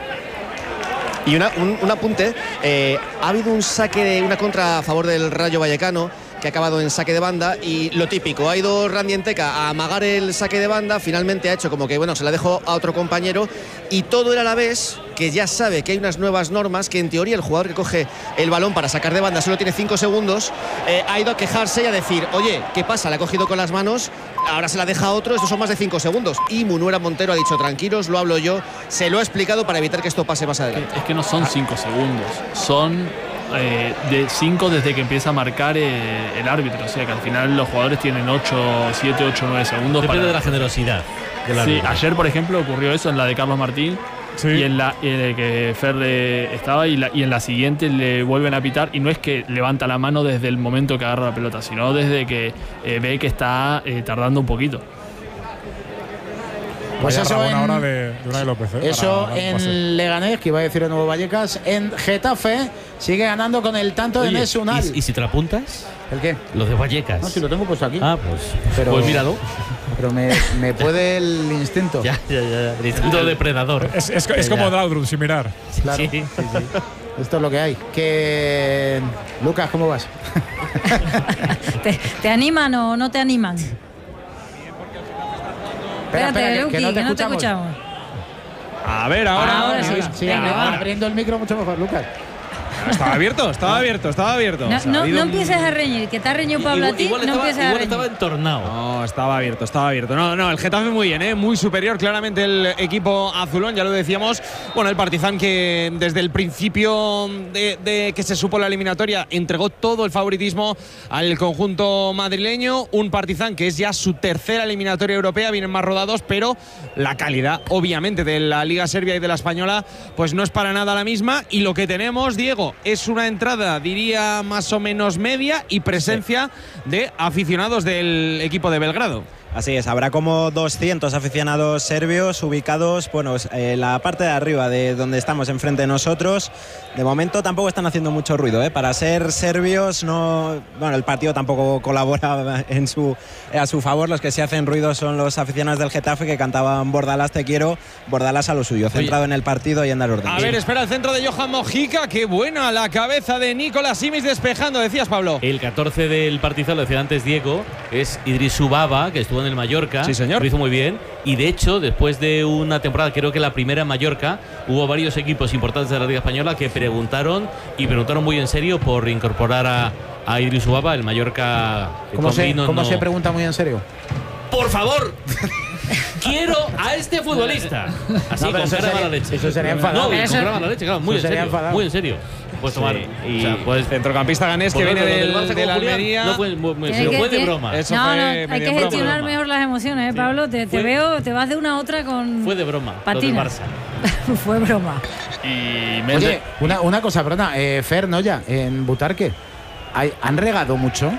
Y una, un, un apunte, eh, ha habido un saque, de una contra a favor del Rayo Vallecano que ha acabado en saque de banda y lo típico, ha ido Randy Enteca a amagar el saque de banda, finalmente ha hecho como que bueno, se la dejó a otro compañero y todo el Alavés, que ya sabe que hay unas nuevas normas, que en teoría el jugador que coge el balón para sacar de banda solo tiene cinco segundos, eh, ha ido a quejarse y a decir, oye, ¿qué pasa? La ha cogido con las manos ahora se la deja a otro, estos son más de cinco segundos. Y Munuera Montero ha dicho, tranquilos, lo hablo yo, se lo ha explicado para evitar que esto pase más adelante. Es que no son cinco segundos, son eh, de cinco desde que empieza a marcar eh, el árbitro. O sea que al final los jugadores tienen ocho, siete, ocho, nueve segundos. Depende para... de la generosidad del Sí, árbitro. ayer, por ejemplo, ocurrió eso en la de Carlos Martín. Sí. Y en la en que Ferre estaba y, la, y en la siguiente le vuelven a pitar, y no es que levanta la mano desde el momento que agarra la pelota, sino desde que eh, ve que está eh, tardando un poquito. Pues Vaya eso en, hora de, de Unai López, ¿eh? eso para, para en Leganés, que iba a decir de nuevo Vallecas. En Getafe sigue ganando con el tanto Oye, de Messi Unal. ¿y, ¿Y si te la apuntas? ¿El qué? Los de Vallecas. No, si lo tengo puesto aquí. Ah, pues, pero, pues míralo. Pero me, me puede el instinto. Ya, ya, ya. El instinto depredador. Es, es, es como Draudrum, sin mirar. Claro. Sí, sí, sí. Esto es lo que hay. Que Lucas, ¿cómo vas? ¿Te, ¿Te animan o no te animan? Espera, Espérate, espera, que- Luqui, que no te que no te escuchamos. escuchamos. A ver, ahora. Ahora sí. Sí, Venga, abri- va. abriendo el micro mucho mejor, Lucas. Estaba abierto, estaba abierto, estaba abierto. No, O sea, ha no, habido no un- empieces a reñir, que te ha reñido Pablo Igual, a ti. igual no estaba, empieces a igual reñir. estaba entornado. No, estaba abierto, estaba abierto. No, no, el Getafe muy bien, ¿eh? Muy superior claramente el equipo azulón, ya lo decíamos. Bueno, el Partizan que desde el principio de, de que se supo la eliminatoria entregó todo el favoritismo al conjunto madrileño. Un Partizan que es ya su tercera eliminatoria europea, vienen más rodados, pero la calidad, obviamente, de la Liga Serbia y de la Española, pues no es para nada la misma. Y lo que tenemos, Diego, es una entrada, diría, más o menos media y presencia de aficionados del equipo de Belgrado. Así es, habrá como doscientos aficionados serbios ubicados, bueno, en la parte de arriba de donde estamos enfrente de nosotros. De momento tampoco están haciendo mucho ruido, ¿eh? Para ser serbios, no, bueno, el partido tampoco colabora en su, a su favor. Los que sí hacen ruido son los aficionados del Getafe que cantaban Bordalás te quiero, Bordalás a lo suyo, centrado en el partido y en dar orden. A ver, espera el centro de Johan Mojica, qué buena la cabeza de Nicolás Simis despejando, decías, Pablo. El catorce del Partizan, lo decía antes Diego, es Idris Ubaba, que estuvo en el Mallorca. Sí, señor. Lo hizo muy bien. Y de hecho, después de una temporada, creo que la primera en Mallorca, hubo varios equipos importantes de la Liga Española que preguntaron, y preguntaron muy en serio por incorporar a, a Idris Ubaba, el Mallorca. ¿Cómo, con se, vino ¿cómo no- se pregunta muy en serio? ¡Por favor! ¡Quiero a este futbolista! Así, No, pero con eso cara de sería- mala leche. eso sería enfadado. No, y Eso- con cara de mala leche, claro, muy eso en sería serio. enfadado. Muy en serio. Puedes tomar. Y o sea, puedes, centrocampista ganés que por viene lo del del, Barça de la con Julián, Almería. no fue, muy- muy- Tiene se que- fue de tiene- broma. Eso no, fue no, medio hay que en broma. gestionar mejor las emociones, ¿eh, Pablo? Te, te Fue- veo, te vas de una a otra con. Fue de broma. Lo del Patina. Barça. Fue broma. Y Oye, una, una cosa, perdona, eh, Fer Noya, en Butarque, ¿hay- ¿han regado mucho?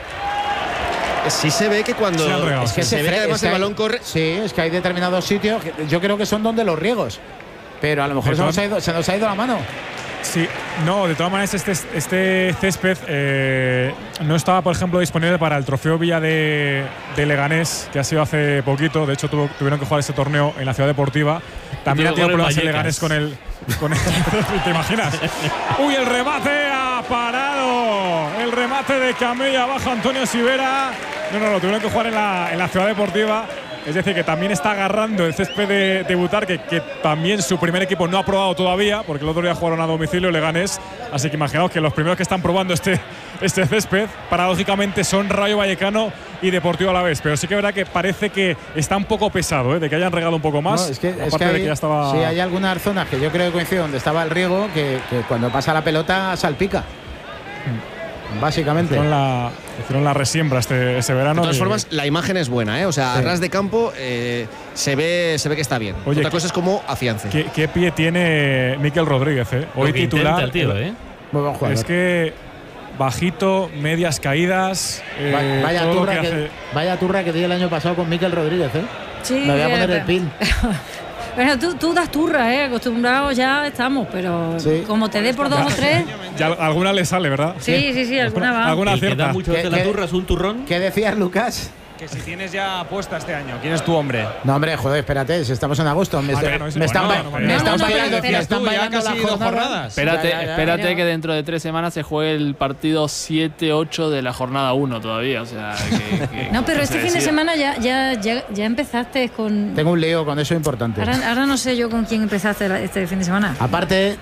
Sí se ve que cuando Sí, han regado. es que Es se que ve que fre- además es que el hay- balón corre. Sí, es que hay determinados sitios, que yo creo que son donde los riegos. Pero a lo mejor De se nos, todas- ha ido, se nos ha ido la mano. Sí, no, de todas maneras este, este césped eh, no estaba, por ejemplo, disponible para el trofeo Villa de, de Leganés, que ha sido hace poquito. De hecho, tuvo- tuvieron que jugar ese torneo en la Ciudad Deportiva. También ha tuvo que tenido jugar en problemas el Vallecas. Leganés con el… Con el ¿te imaginas? ¡Uy, el remate ha parado! El remate de Camella bajo Antonio Sivera. No, no, lo tuvieron que jugar en la, en la Ciudad Deportiva. Es decir, que también está agarrando el césped de, de Butarque, que también su primer equipo no ha probado todavía, porque el otro día jugaron a domicilio Leganés. Así que imaginaos que los primeros que están probando este, este césped, paradójicamente, son Rayo Vallecano y Deportivo Alavés. Pero sí que es verdad que parece que está un poco pesado, ¿eh? De que hayan regado un poco más. No, es que, es aparte que de hay, que ya estaba… sí, hay algunas zonas que yo creo que coinciden donde estaba el riego, que, que cuando pasa la pelota salpica. Básicamente. Hicieron la, hicieron la resiembra este, este verano. De todas y- formas, la imagen es buena, ¿eh? O sea, Sí. a ras de campo eh, se ve se ve que está bien. Oye, Otra ¿qué- cosa es cómo afiance. ¿Qué, qué pie tiene Mikel Rodríguez, eh? Hoy Lo que intenta titular. el tío, ¿eh? Muy buen jugador. Es que bajito, medias caídas. eh, Va- vaya, todo lo turra que que, hace- vaya turra que di el año pasado con Mikel Rodríguez, ¿eh? Sí, Me voy a poner fíjate. el pin. Bueno, tú, tú das turra, ¿eh? Acostumbrados ya estamos, pero Sí. como te dé por dos o tres. Ya alguna le sale, ¿verdad? Sí, sí, sí, alguna va. Alguna El que da acierta. mucho ¿Qué- de la qué- turra es un turrón. ¿Qué decías, Lucas? Que si tienes ya apuesta este año, ¿quién es tu hombre? No, hombre, joder, espérate, si estamos en agosto. Me, Vale, estoy- no, es- me están, bueno, ba- no, me no, están no, no, bailando, pero me están tú, ya bailando casi la dos jornada. jornadas. Espérate, Ya, ya, ya. espérate Pero- que dentro de tres semanas se juegue el partido siete ocho de la jornada uno todavía. O sea, que, que- No, pero que este se fin de decida. semana ya, ya, ya, ya empezaste con. Tengo un lío con eso importante. Ahora, ahora no sé yo con quién empezaste la- este fin de semana. Aparte,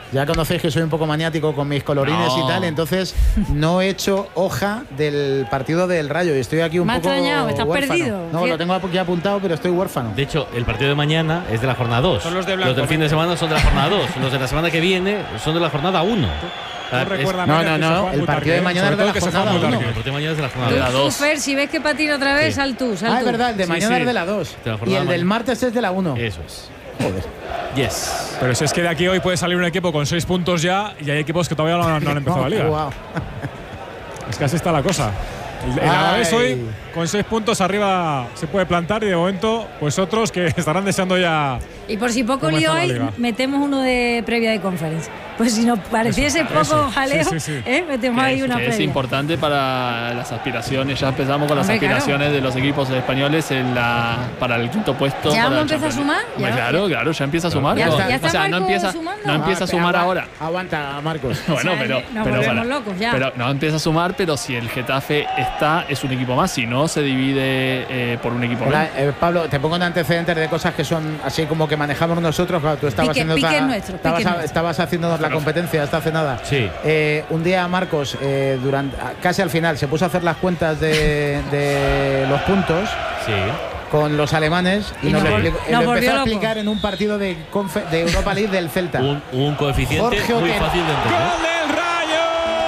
Ya conocéis que soy un poco maniático con mis colorines No. y tal, entonces no he hecho hoja del partido del Rayo y estoy aquí un Me ha poco extrañado, ¿estás huérfano. perdido? No, ¿Qué? lo tengo aquí apuntado, pero estoy huérfano. De hecho, el partido de mañana es de la jornada dos. Son los de blanco, del fin de ¿no? semana son de la jornada dos. Los de la semana que viene son de la jornada uno. No, recuerda, No, Miguel, no, que se no, juega el muy partido de tarde, mañana sobre es de todo la que se jornada juega muy uno. tarde. El partido de mañana es de la jornada Tú, dos. Fer, si ves que patina otra vez, Sí. sal tú, sal Ah, tú. es verdad, el de Sí, mañana sí. es de la dos. De la Y jornada el del mañana. martes es de la uno. Eso es. Joder. Yes. Pero si es que de aquí hoy puede salir un equipo con seis puntos ya y hay equipos que todavía no, han- no han empezado la liga. Guau. Es que así está la cosa. El, el Alavés Ay. hoy con seis puntos arriba se puede plantar y de momento pues otros que estarán deseando ya. Y por si poco ¿Cómo lío está la hay, liga? metemos uno de previa de conferencia. Pues si nos pareciese Eso, poco eso. jaleo, Sí, sí, sí. ¿eh? metemos Que ahí es, una que es previa. importante para las aspiraciones. Ya empezamos con las Hombre, claro. aspiraciones de los equipos españoles en la, para el quinto puesto. ¿Ya para vamos a el empezar a Champions. sumar? Hombre, Ya- claro, claro, ya empieza a sumar. Ya ¿no? está- ya está o sea, no Marco empieza, sumando. no empieza Ah, a sumar agua- ahora. Aguanta, Marcos. Bueno, O sea, pero, nos pero, volvemos para- locos ya. pero no empieza a sumar, pero si el Getafe está, es un equipo más. Si no, se divide eh, por un equipo Hola, menos. eh, Pablo, te pongo en antecedentes de cosas que son así como que manejamos nosotros. Claro, tú estabas Pique- haciendo pique otra- nuestro, pique estabas, nuestro. estabas haciéndonos la competencia hasta hace nada. Sí. Eh, un día Marcos, eh, durante, casi al final, se puso a hacer las cuentas de, de los puntos Sí. con los alemanes y, Y nos, nos lo vol- explicó- nos lo volvió empezó a loco. explicar en un partido de, confe- de Europa League del Celta. Un, un coeficiente Jorge muy Otero. fácil de entender. ¡Gol del Rayo!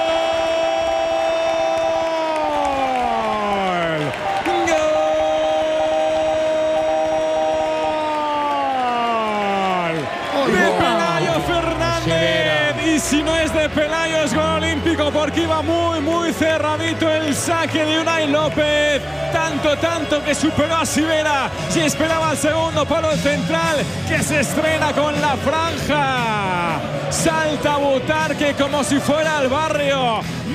¡Gol! ¡De Pelayo Fernández! Y si no es de Pelayo, es gol olímpico porque iba muy, muy cerradito el saque de Unai López. Tanto, tanto que superó a Sivera. Si esperaba el segundo palo central, que se estrena con la franja. Salta Butarque como si fuera al barrio.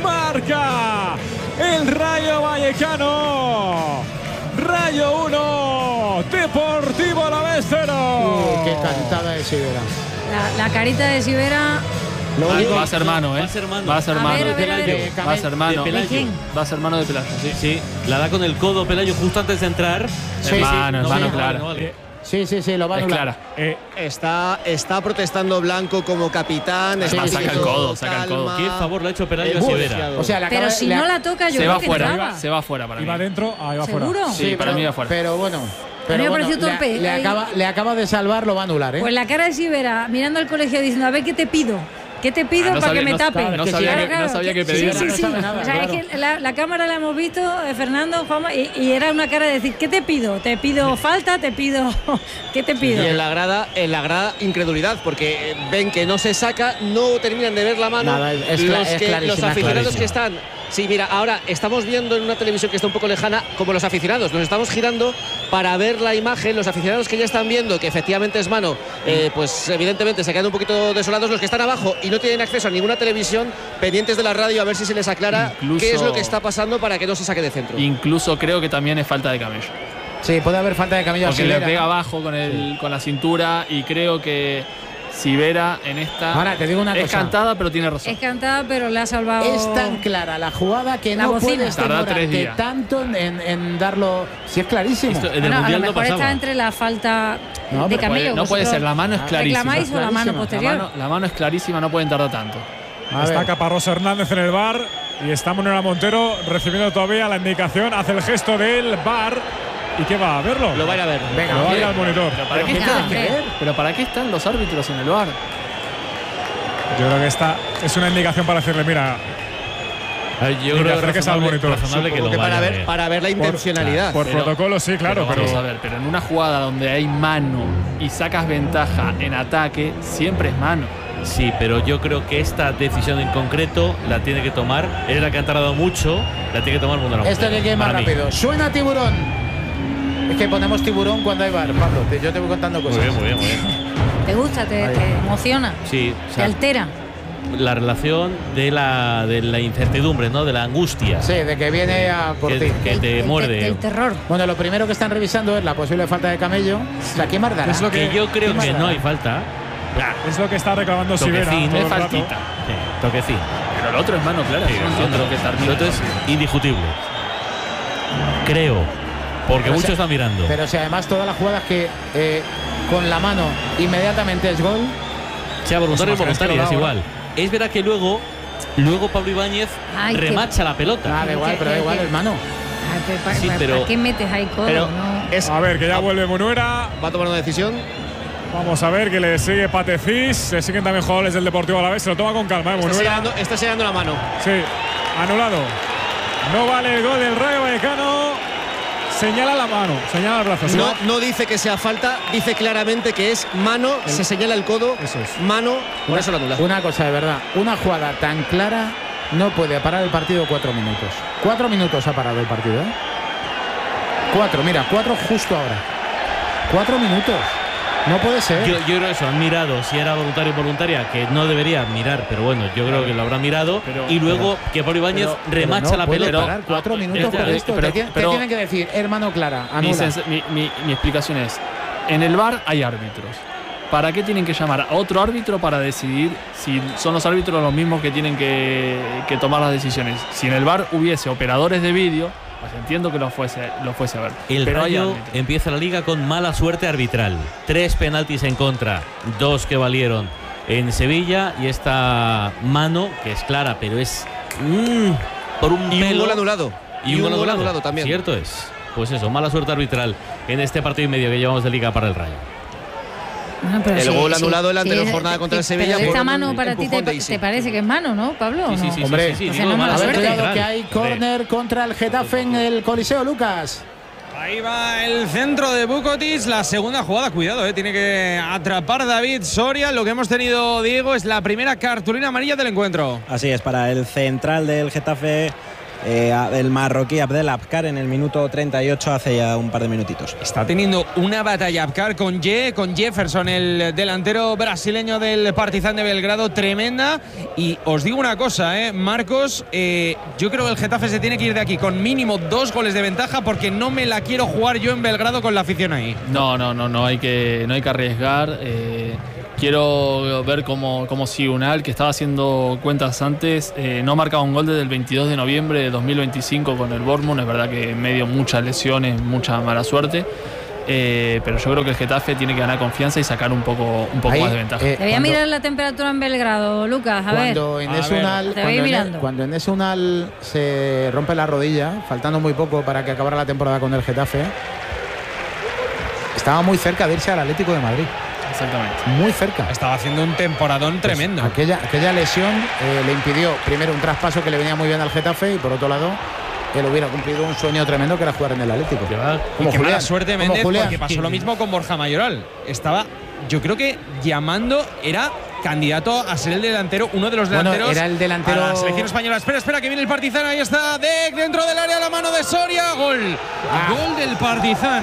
Marca el Rayo Vallecano. Rayo uno, Deportivo Alavés cero. Uy, qué cantada de Sivera. La, la carita de Sivera. Lo Va, único- va a ser mano, ¿eh? Va a ser mano. Va a ser A mano. ver, a ver, a ver. de Va a ser mano. de Pelayo. quién? Va a ser mano de Pelayo, sí. Sí, la da con el codo Pelayo justo antes de entrar. Sí, Es mano, es No, mano no, clara. no vale. Sí, sí, sí, lo va a Es anular. clara. Eh, Está, está protestando Blanco como capitán. Es está más, saca el pidiendo codo, saca el codo. calma. ¿Qué favor le ha hecho Pelayo a Es muy Sivera? desfiado. O sea, le Pero acaba- si le- no la toca, yo Se creo va que fuera, entraba. se va fuera para mí. iba dentro, ahí va fuera. ¿Seguro? Sí, para pero, mí va fuera. Pero bueno. A mí Pero me bueno, pareció le- torpe. Le, Ahí- acaba, le acaba de salvar, lo va a anular, ¿eh? Pues la cara de Sivera mirando al colegio diciendo, a ver qué te pido. ¿Qué te pido Ah, no para sabía- que me no- tape? no sabía que- no sabía que Sí, pedía. sí, No sí. sabe nada, O sea, claro. es que la, la cámara la hemos visto, eh, Fernando, Juanma, y, y era una cara de decir, ¿qué te pido? ¿Te pido falta? ¿Te pido? ¿Qué te pido? Y en la grada, en la grada incredulidad, porque eh, ven que no se saca, no terminan de ver la mano. Nada, es- es cla- los, es que- clarísima, los aficionados clarísima. que están. Sí, mira, ahora estamos viendo en una televisión que está un poco lejana, como los aficionados, nos estamos girando para ver la imagen. Los aficionados que ya están viendo que efectivamente es mano, eh, pues evidentemente se quedan un poquito desolados. Los que están abajo y no tienen acceso a ninguna televisión, pendientes de la radio a ver si se les aclara Incluso- qué es lo que está pasando para que no se saque de centro. Incluso creo que también es falta de camello. Sí, puede haber falta de camello a Porque le Sivera. pega abajo con, el, con la cintura y creo que Sivera en esta Ahora, te digo una es cosa. cantada, pero tiene razón. Es cantada, pero le ha salvado. Es tan clara la jugada que La no bocina. puedes Tarda tres demorarte días. tanto en, en darlo. Si es clarísimo. Esto- en el Bueno, a lo Mundial no mejor está pasaba. entre la falta No, de pero camello. no puede vosotros ser, la mano es clarísima. ¿Reclamáis o la mano Clarísima. La posterior? mano, la mano es clarísima, no pueden tardar tanto. A Está ver. Caparrós Hernández en el bar y está Manuela Montero recibiendo todavía la indicación. Hace el gesto del bar. ¿Y qué va a verlo? Lo va a ir a ver. Venga, Lo va a ir oye. al monitor. ¿Para qué, ¿qué están, tiene que ver? ¿Pero para qué están los árbitros en el bar? Yo creo que esta es una indicación para decirle, mira, A ver, Yo Ni que creo que es acerques al razonable, monitor. razonable que Supongo lo que para vaya a ver, ver. para ver la intencionalidad. por Pero- protocolo sí, claro, pero pero, vamos a ver, pero en una jugada donde hay mano y sacas ventaja en ataque, siempre es mano. Sí, pero yo creo que esta decisión en concreto la tiene que tomar. Es la que han tardado mucho, la tiene que tomar Mundo Esto que quede más Para mí. rápido. Suena tiburón. Es que ponemos tiburón cuando hay bar, Pablo. te- Yo te voy contando Muy cosas. bien, muy bien, muy bien. ¿Te gusta? ¿Te, Ahí. te emociona? Sí, o ¿Te sea, altera? la relación de la, de la incertidumbre, ¿no? De la angustia. Sí, de que viene a por Que- ti. que te Del- muerde. Del terror. Bueno, lo primero que están revisando es la posible falta de camello. O sea, ¿qué más dará? Es lo Que yo creo ¿Qué más que no dará? hay falta. es lo que está reclamando Sivera. Toquecín, todo es el rato. faltita. Sí, toquecín. Pero el otro es mano clara. Sí, yo no el entiendo otro- que termine el otro es así. indiscutible. Creo. Porque Pero muchos si- están mirando. Pero si además todas las jugadas que eh, con la mano inmediatamente es gol. Sea voluntario o voluntaria, es igual. Es verdad que luego, luego Pablo Ibáñez Ay, remacha que... la pelota. Ah, da igual, pero da igual, hermano. Ay, pero, sí, ¿para, pero, ¿Para qué metes ahí codo? Pero no? es, a ver, que ya vuelve Munuera. ¿Va a tomar una decisión? Vamos a ver que le sigue Patefis. Se siguen también jugadores del Deportivo Alavés. Se lo toma con calma, ¿eh? Está sellando, está sellando la mano. Sí, anulado. No vale el gol del Rayo Vallecano. Señala la mano, señala el brazo. No, no dice que sea falta, dice claramente que es mano, el, se señala el codo, eso es. mano, por una, eso la anula. Una cosa de verdad, una jugada tan clara no puede parar el partido cuatro minutos. Cuatro minutos ha parado el partido, ¿eh? Cuatro, mira, cuatro justo ahora. Cuatro minutos. No puede ser. Yo, yo creo que eso, han mirado si era voluntario o voluntaria, que no debería mirar, pero bueno, yo creo que lo habrá mirado. Pero, y luego pero, que Pablo Ibáñez pero, remacha pero no la pelota. Parar cuatro ah, minutos por esto. Pero, te, pero, te tienen que decir, hermano Clara, anula. Mi, mi, mi explicación es, en el V A R hay árbitros. ¿Para qué tienen que llamar a otro árbitro para decidir si son los árbitros los mismos que tienen que, que tomar las decisiones? Si en el V A R hubiese operadores de vídeo, pues entiendo que lo fuese, lo fuese a ver. El pero Rayo empieza la liga con mala suerte arbitral. Tres penaltis en contra, dos que valieron en Sevilla y esta mano, que es clara, pero es mmm, por un y pelo. un gol anulado. Y, y un, un gol anulado. anulado también. Cierto es. Pues eso, mala suerte arbitral en este partido y medio que llevamos de liga para el Rayo. No, el sí, gol sí, anulado en la anterior sí, jornada contra el Sevilla. Esta mano para ti te, te parece que es mano, ¿no, Pablo? Sí, sí, sí. Hombre, sí, sí, sí, sí, digo, no a ver, cuidado que hay córner contra el Getafe en el Coliseo, Lucas. Ahí va el centro de Bukovic, la segunda jugada, cuidado, eh, tiene que atrapar David Soria. Lo que hemos tenido, Diego, es la primera cartulina amarilla del encuentro. Así es, para el central del Getafe, eh, el marroquí Abdel Abkar, en el minuto treinta y ocho, hace ya un par de minutitos. Está teniendo una batalla Abkar con, Ye, con Jefferson, el delantero brasileño del Partizan de Belgrado, tremenda. Y os digo una cosa, eh, Marcos, eh, yo creo que el Getafe se tiene que ir de aquí con mínimo dos goles de ventaja, porque no me la quiero jugar yo en Belgrado con la afición ahí. No, no, no, no hay que, no hay que arriesgar. Eh, quiero ver cómo, cómo sigue Unal, que estaba haciendo cuentas antes. Eh, no marcaba un gol desde el veintidós de noviembre de dos mil veinticinco con el Bournemouth. Es verdad que en medio muchas lesiones, mucha mala suerte. Eh, pero yo creo que el Getafe tiene que ganar confianza y sacar un poco, un poco Ahí, más de ventaja. Eh, Te voy a mirar la temperatura en Belgrado, Lucas, a cuando ver. En ese Unal, Te voy mirando. Cuando en ese Unal se rompe la rodilla, faltando muy poco para que acabara la temporada con el Getafe, estaba muy cerca de irse al Atlético de Madrid. Exactamente. Muy cerca. Estaba haciendo un temporadón pues tremendo. Aquella, aquella lesión eh, le impidió primero un traspaso que le venía muy bien al Getafe y por otro lado él hubiera cumplido un sueño tremendo que era jugar en el Atlético. Como y qué Julián, mala suerte Méndez, porque pasó lo mismo con Borja Mayoral. Estaba, yo creo que llamando, era candidato a ser el delantero, uno de los delanteros. Bueno, era el delantero a la selección española. Espera, espera, que viene el Partizan. Ahí está, Dek dentro del área, la mano de Soria. Gol. Ah. Gol del Partizan.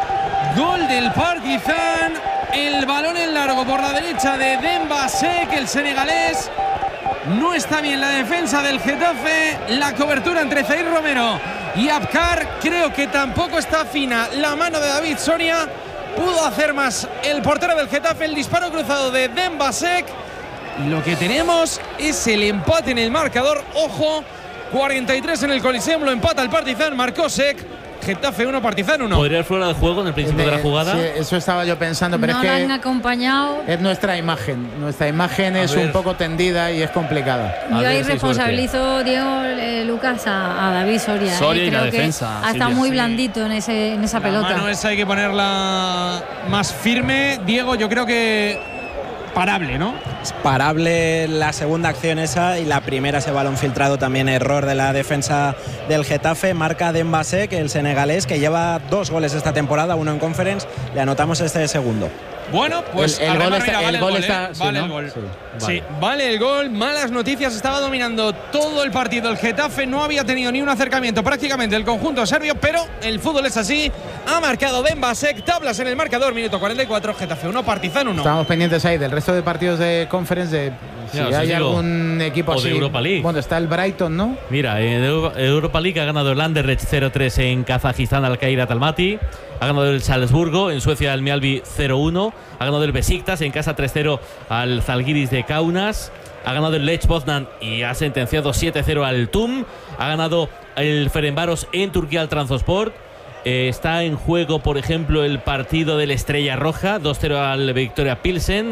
Gol del Partizan. El balón en largo por la derecha de Demba Sek, el senegalés. No está bien la defensa del Getafe. La cobertura entre Zaire Romero y Abkar. Creo que tampoco está fina la mano de David Soria. Pudo hacer más el portero del Getafe. El disparo cruzado de Demba Sek. Y lo que tenemos es el empate en el marcador. Ojo, cuarenta y tres en el Coliseum. Lo empata el Partizan. Marcó Sek. Getafe uno, Partizan uno. ¿Podría ir fuera de juego en el principio de, de la jugada? Sí, eso estaba yo pensando, pero no es que han acompañado. Es nuestra imagen. Nuestra imagen a es ver. un poco tendida y es complicada. Yo ahí responsabilizo, Diego, eh, Lucas, a, a David Soria. Soria eh. y Creo la defensa. Ha estado muy blandito en, ese, en esa la pelota. La mano esa hay que ponerla más firme. Diego, yo creo que parable, ¿no? Es parable la segunda acción esa y la primera, ese balón filtrado, también error de la defensa del Getafe. Marca Demba Sek, el senegalés, que lleva dos goles esta temporada, uno en Conference. Le anotamos este segundo. Bueno, pues el, el Arrema, gol está, mira, vale el gol, el gol, está, ¿eh? sí, vale ¿no? el gol. Sí, vale. sí, vale el gol. Malas noticias, estaba dominando todo el partido. El Getafe no había tenido ni un acercamiento prácticamente el conjunto serbio, pero el fútbol es así. Ha marcado Demba Sek, tablas en el marcador, minuto cuarenta y cuatro, Getafe uno, Partizan uno. Estamos pendientes ahí del resto de partidos de Conference, de si ya, hay digo, algún equipo o así. de Europa League. Bueno, está el Brighton, ¿no? Mira, en Europa League ha ganado el Anderlecht cero tres en Kazajistán al Kairat Almaty. Ha ganado el Salzburgo, en Suecia el Mjällby cero uno. Ha ganado el Besiktas en casa tres cero al Zalgiris de Kaunas. Ha ganado el Lech Poznan y ha sentenciado siete cero al T U M. Ha ganado el Ferencváros en Turquía al Trabzonspor. Eh, está en juego, por ejemplo, el partido del Estrella Roja, dos cero al Victoria Pilsen.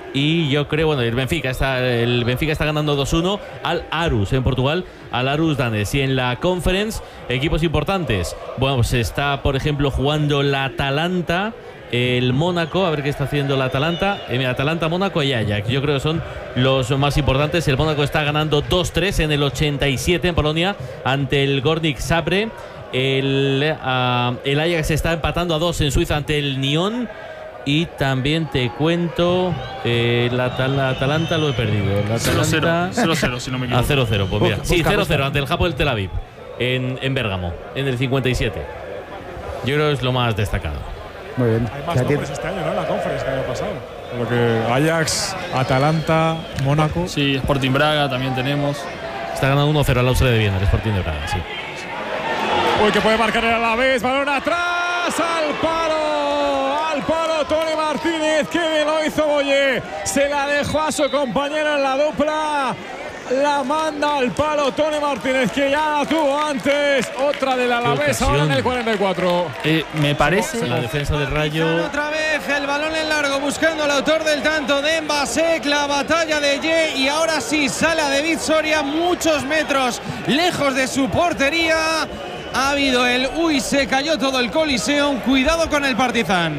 Y yo creo, bueno, el Benfica está, el Benfica está ganando dos uno al Aarhus en Portugal, al Aarhus Danés. Y en la Conference, equipos importantes. Bueno, pues está, por ejemplo, jugando la Atalanta, el Mónaco, a ver qué está haciendo la Atalanta. Eh, Atalanta, Mónaco y Ajax. Yo creo que son los más importantes. El Mónaco está ganando dos tres en el ochenta y siete en Polonia ante el Górnik Zabrze. El, uh, el Ajax está empatando a dos en Suiza ante el Nyon. Y también te cuento, eh, la, la Atalanta lo he perdido. cero cero, si no me equivoco. A cero cero, pues mira. Busca, sí, cero cero busca. ante el Hapoel Tel Aviv en, en Bérgamo, en el cincuenta y siete. Yo creo que es lo más destacado. Muy bien. Hay más nombres este año, ¿no? En la Conference que el año pasado. Lo que Ajax, Atalanta, Mónaco. Sí, Sporting Braga también tenemos. Está ganando uno cero al Austria de Viena, el Sporting de Braga, sí. Uy, que puede marcar el Alavés, balón atrás, al palo, al palo Tony Martínez, que bien lo hizo Boye, se la dejó a su compañero en la dupla, la manda al palo Tony Martínez, que ya la tuvo antes, otra del Alavés ahora en el cuarenta y cuatro. Eh, me parece la defensa del Rayo. Otra vez el balón en largo buscando al autor del tanto de Mbasek, la batalla de Ye, y ahora sí sale a David Soria muchos metros lejos de su portería. Ha habido el uy, se cayó todo el Coliseum. Cuidado con el Partizan.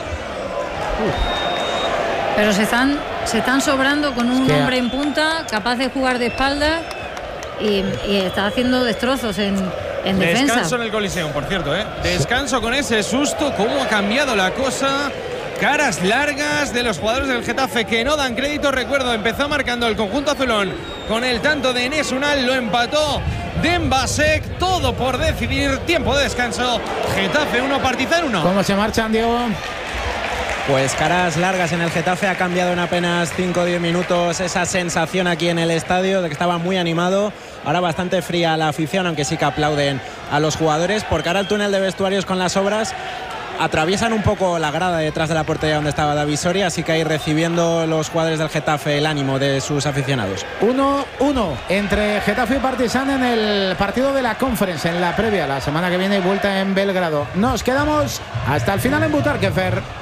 Pero se están, se están sobrando con un Es que hombre en punta, capaz de jugar de espaldas y, y está haciendo destrozos en, en defensa. Descanso en el Coliseum, por cierto, ¿eh? Descanso con ese susto. ¿Cómo ha cambiado la cosa? Caras largas de los jugadores del Getafe que no dan crédito. Recuerdo, empezó marcando el conjunto azulón con el tanto de Enes Unal, lo empató Dembasek, todo por decidir. Tiempo de descanso. Getafe uno, Partizan uno. ¿Cómo se marchan, Diego? Pues caras largas en el Getafe. Ha cambiado en apenas cinco o diez minutos esa sensación aquí en el estadio de que estaba muy animado. Ahora bastante fría la afición, aunque sí que aplauden a los jugadores. Por cara al túnel de vestuarios con las obras, atraviesan un poco la grada detrás de la portería donde estaba David Soria, así que ahí recibiendo los jugadores del Getafe el ánimo de sus aficionados. uno uno entre Getafe y Partizan en el partido de la Conference, en la previa. La semana que viene vuelta en Belgrado. Nos quedamos hasta el final en Butarque, Fer.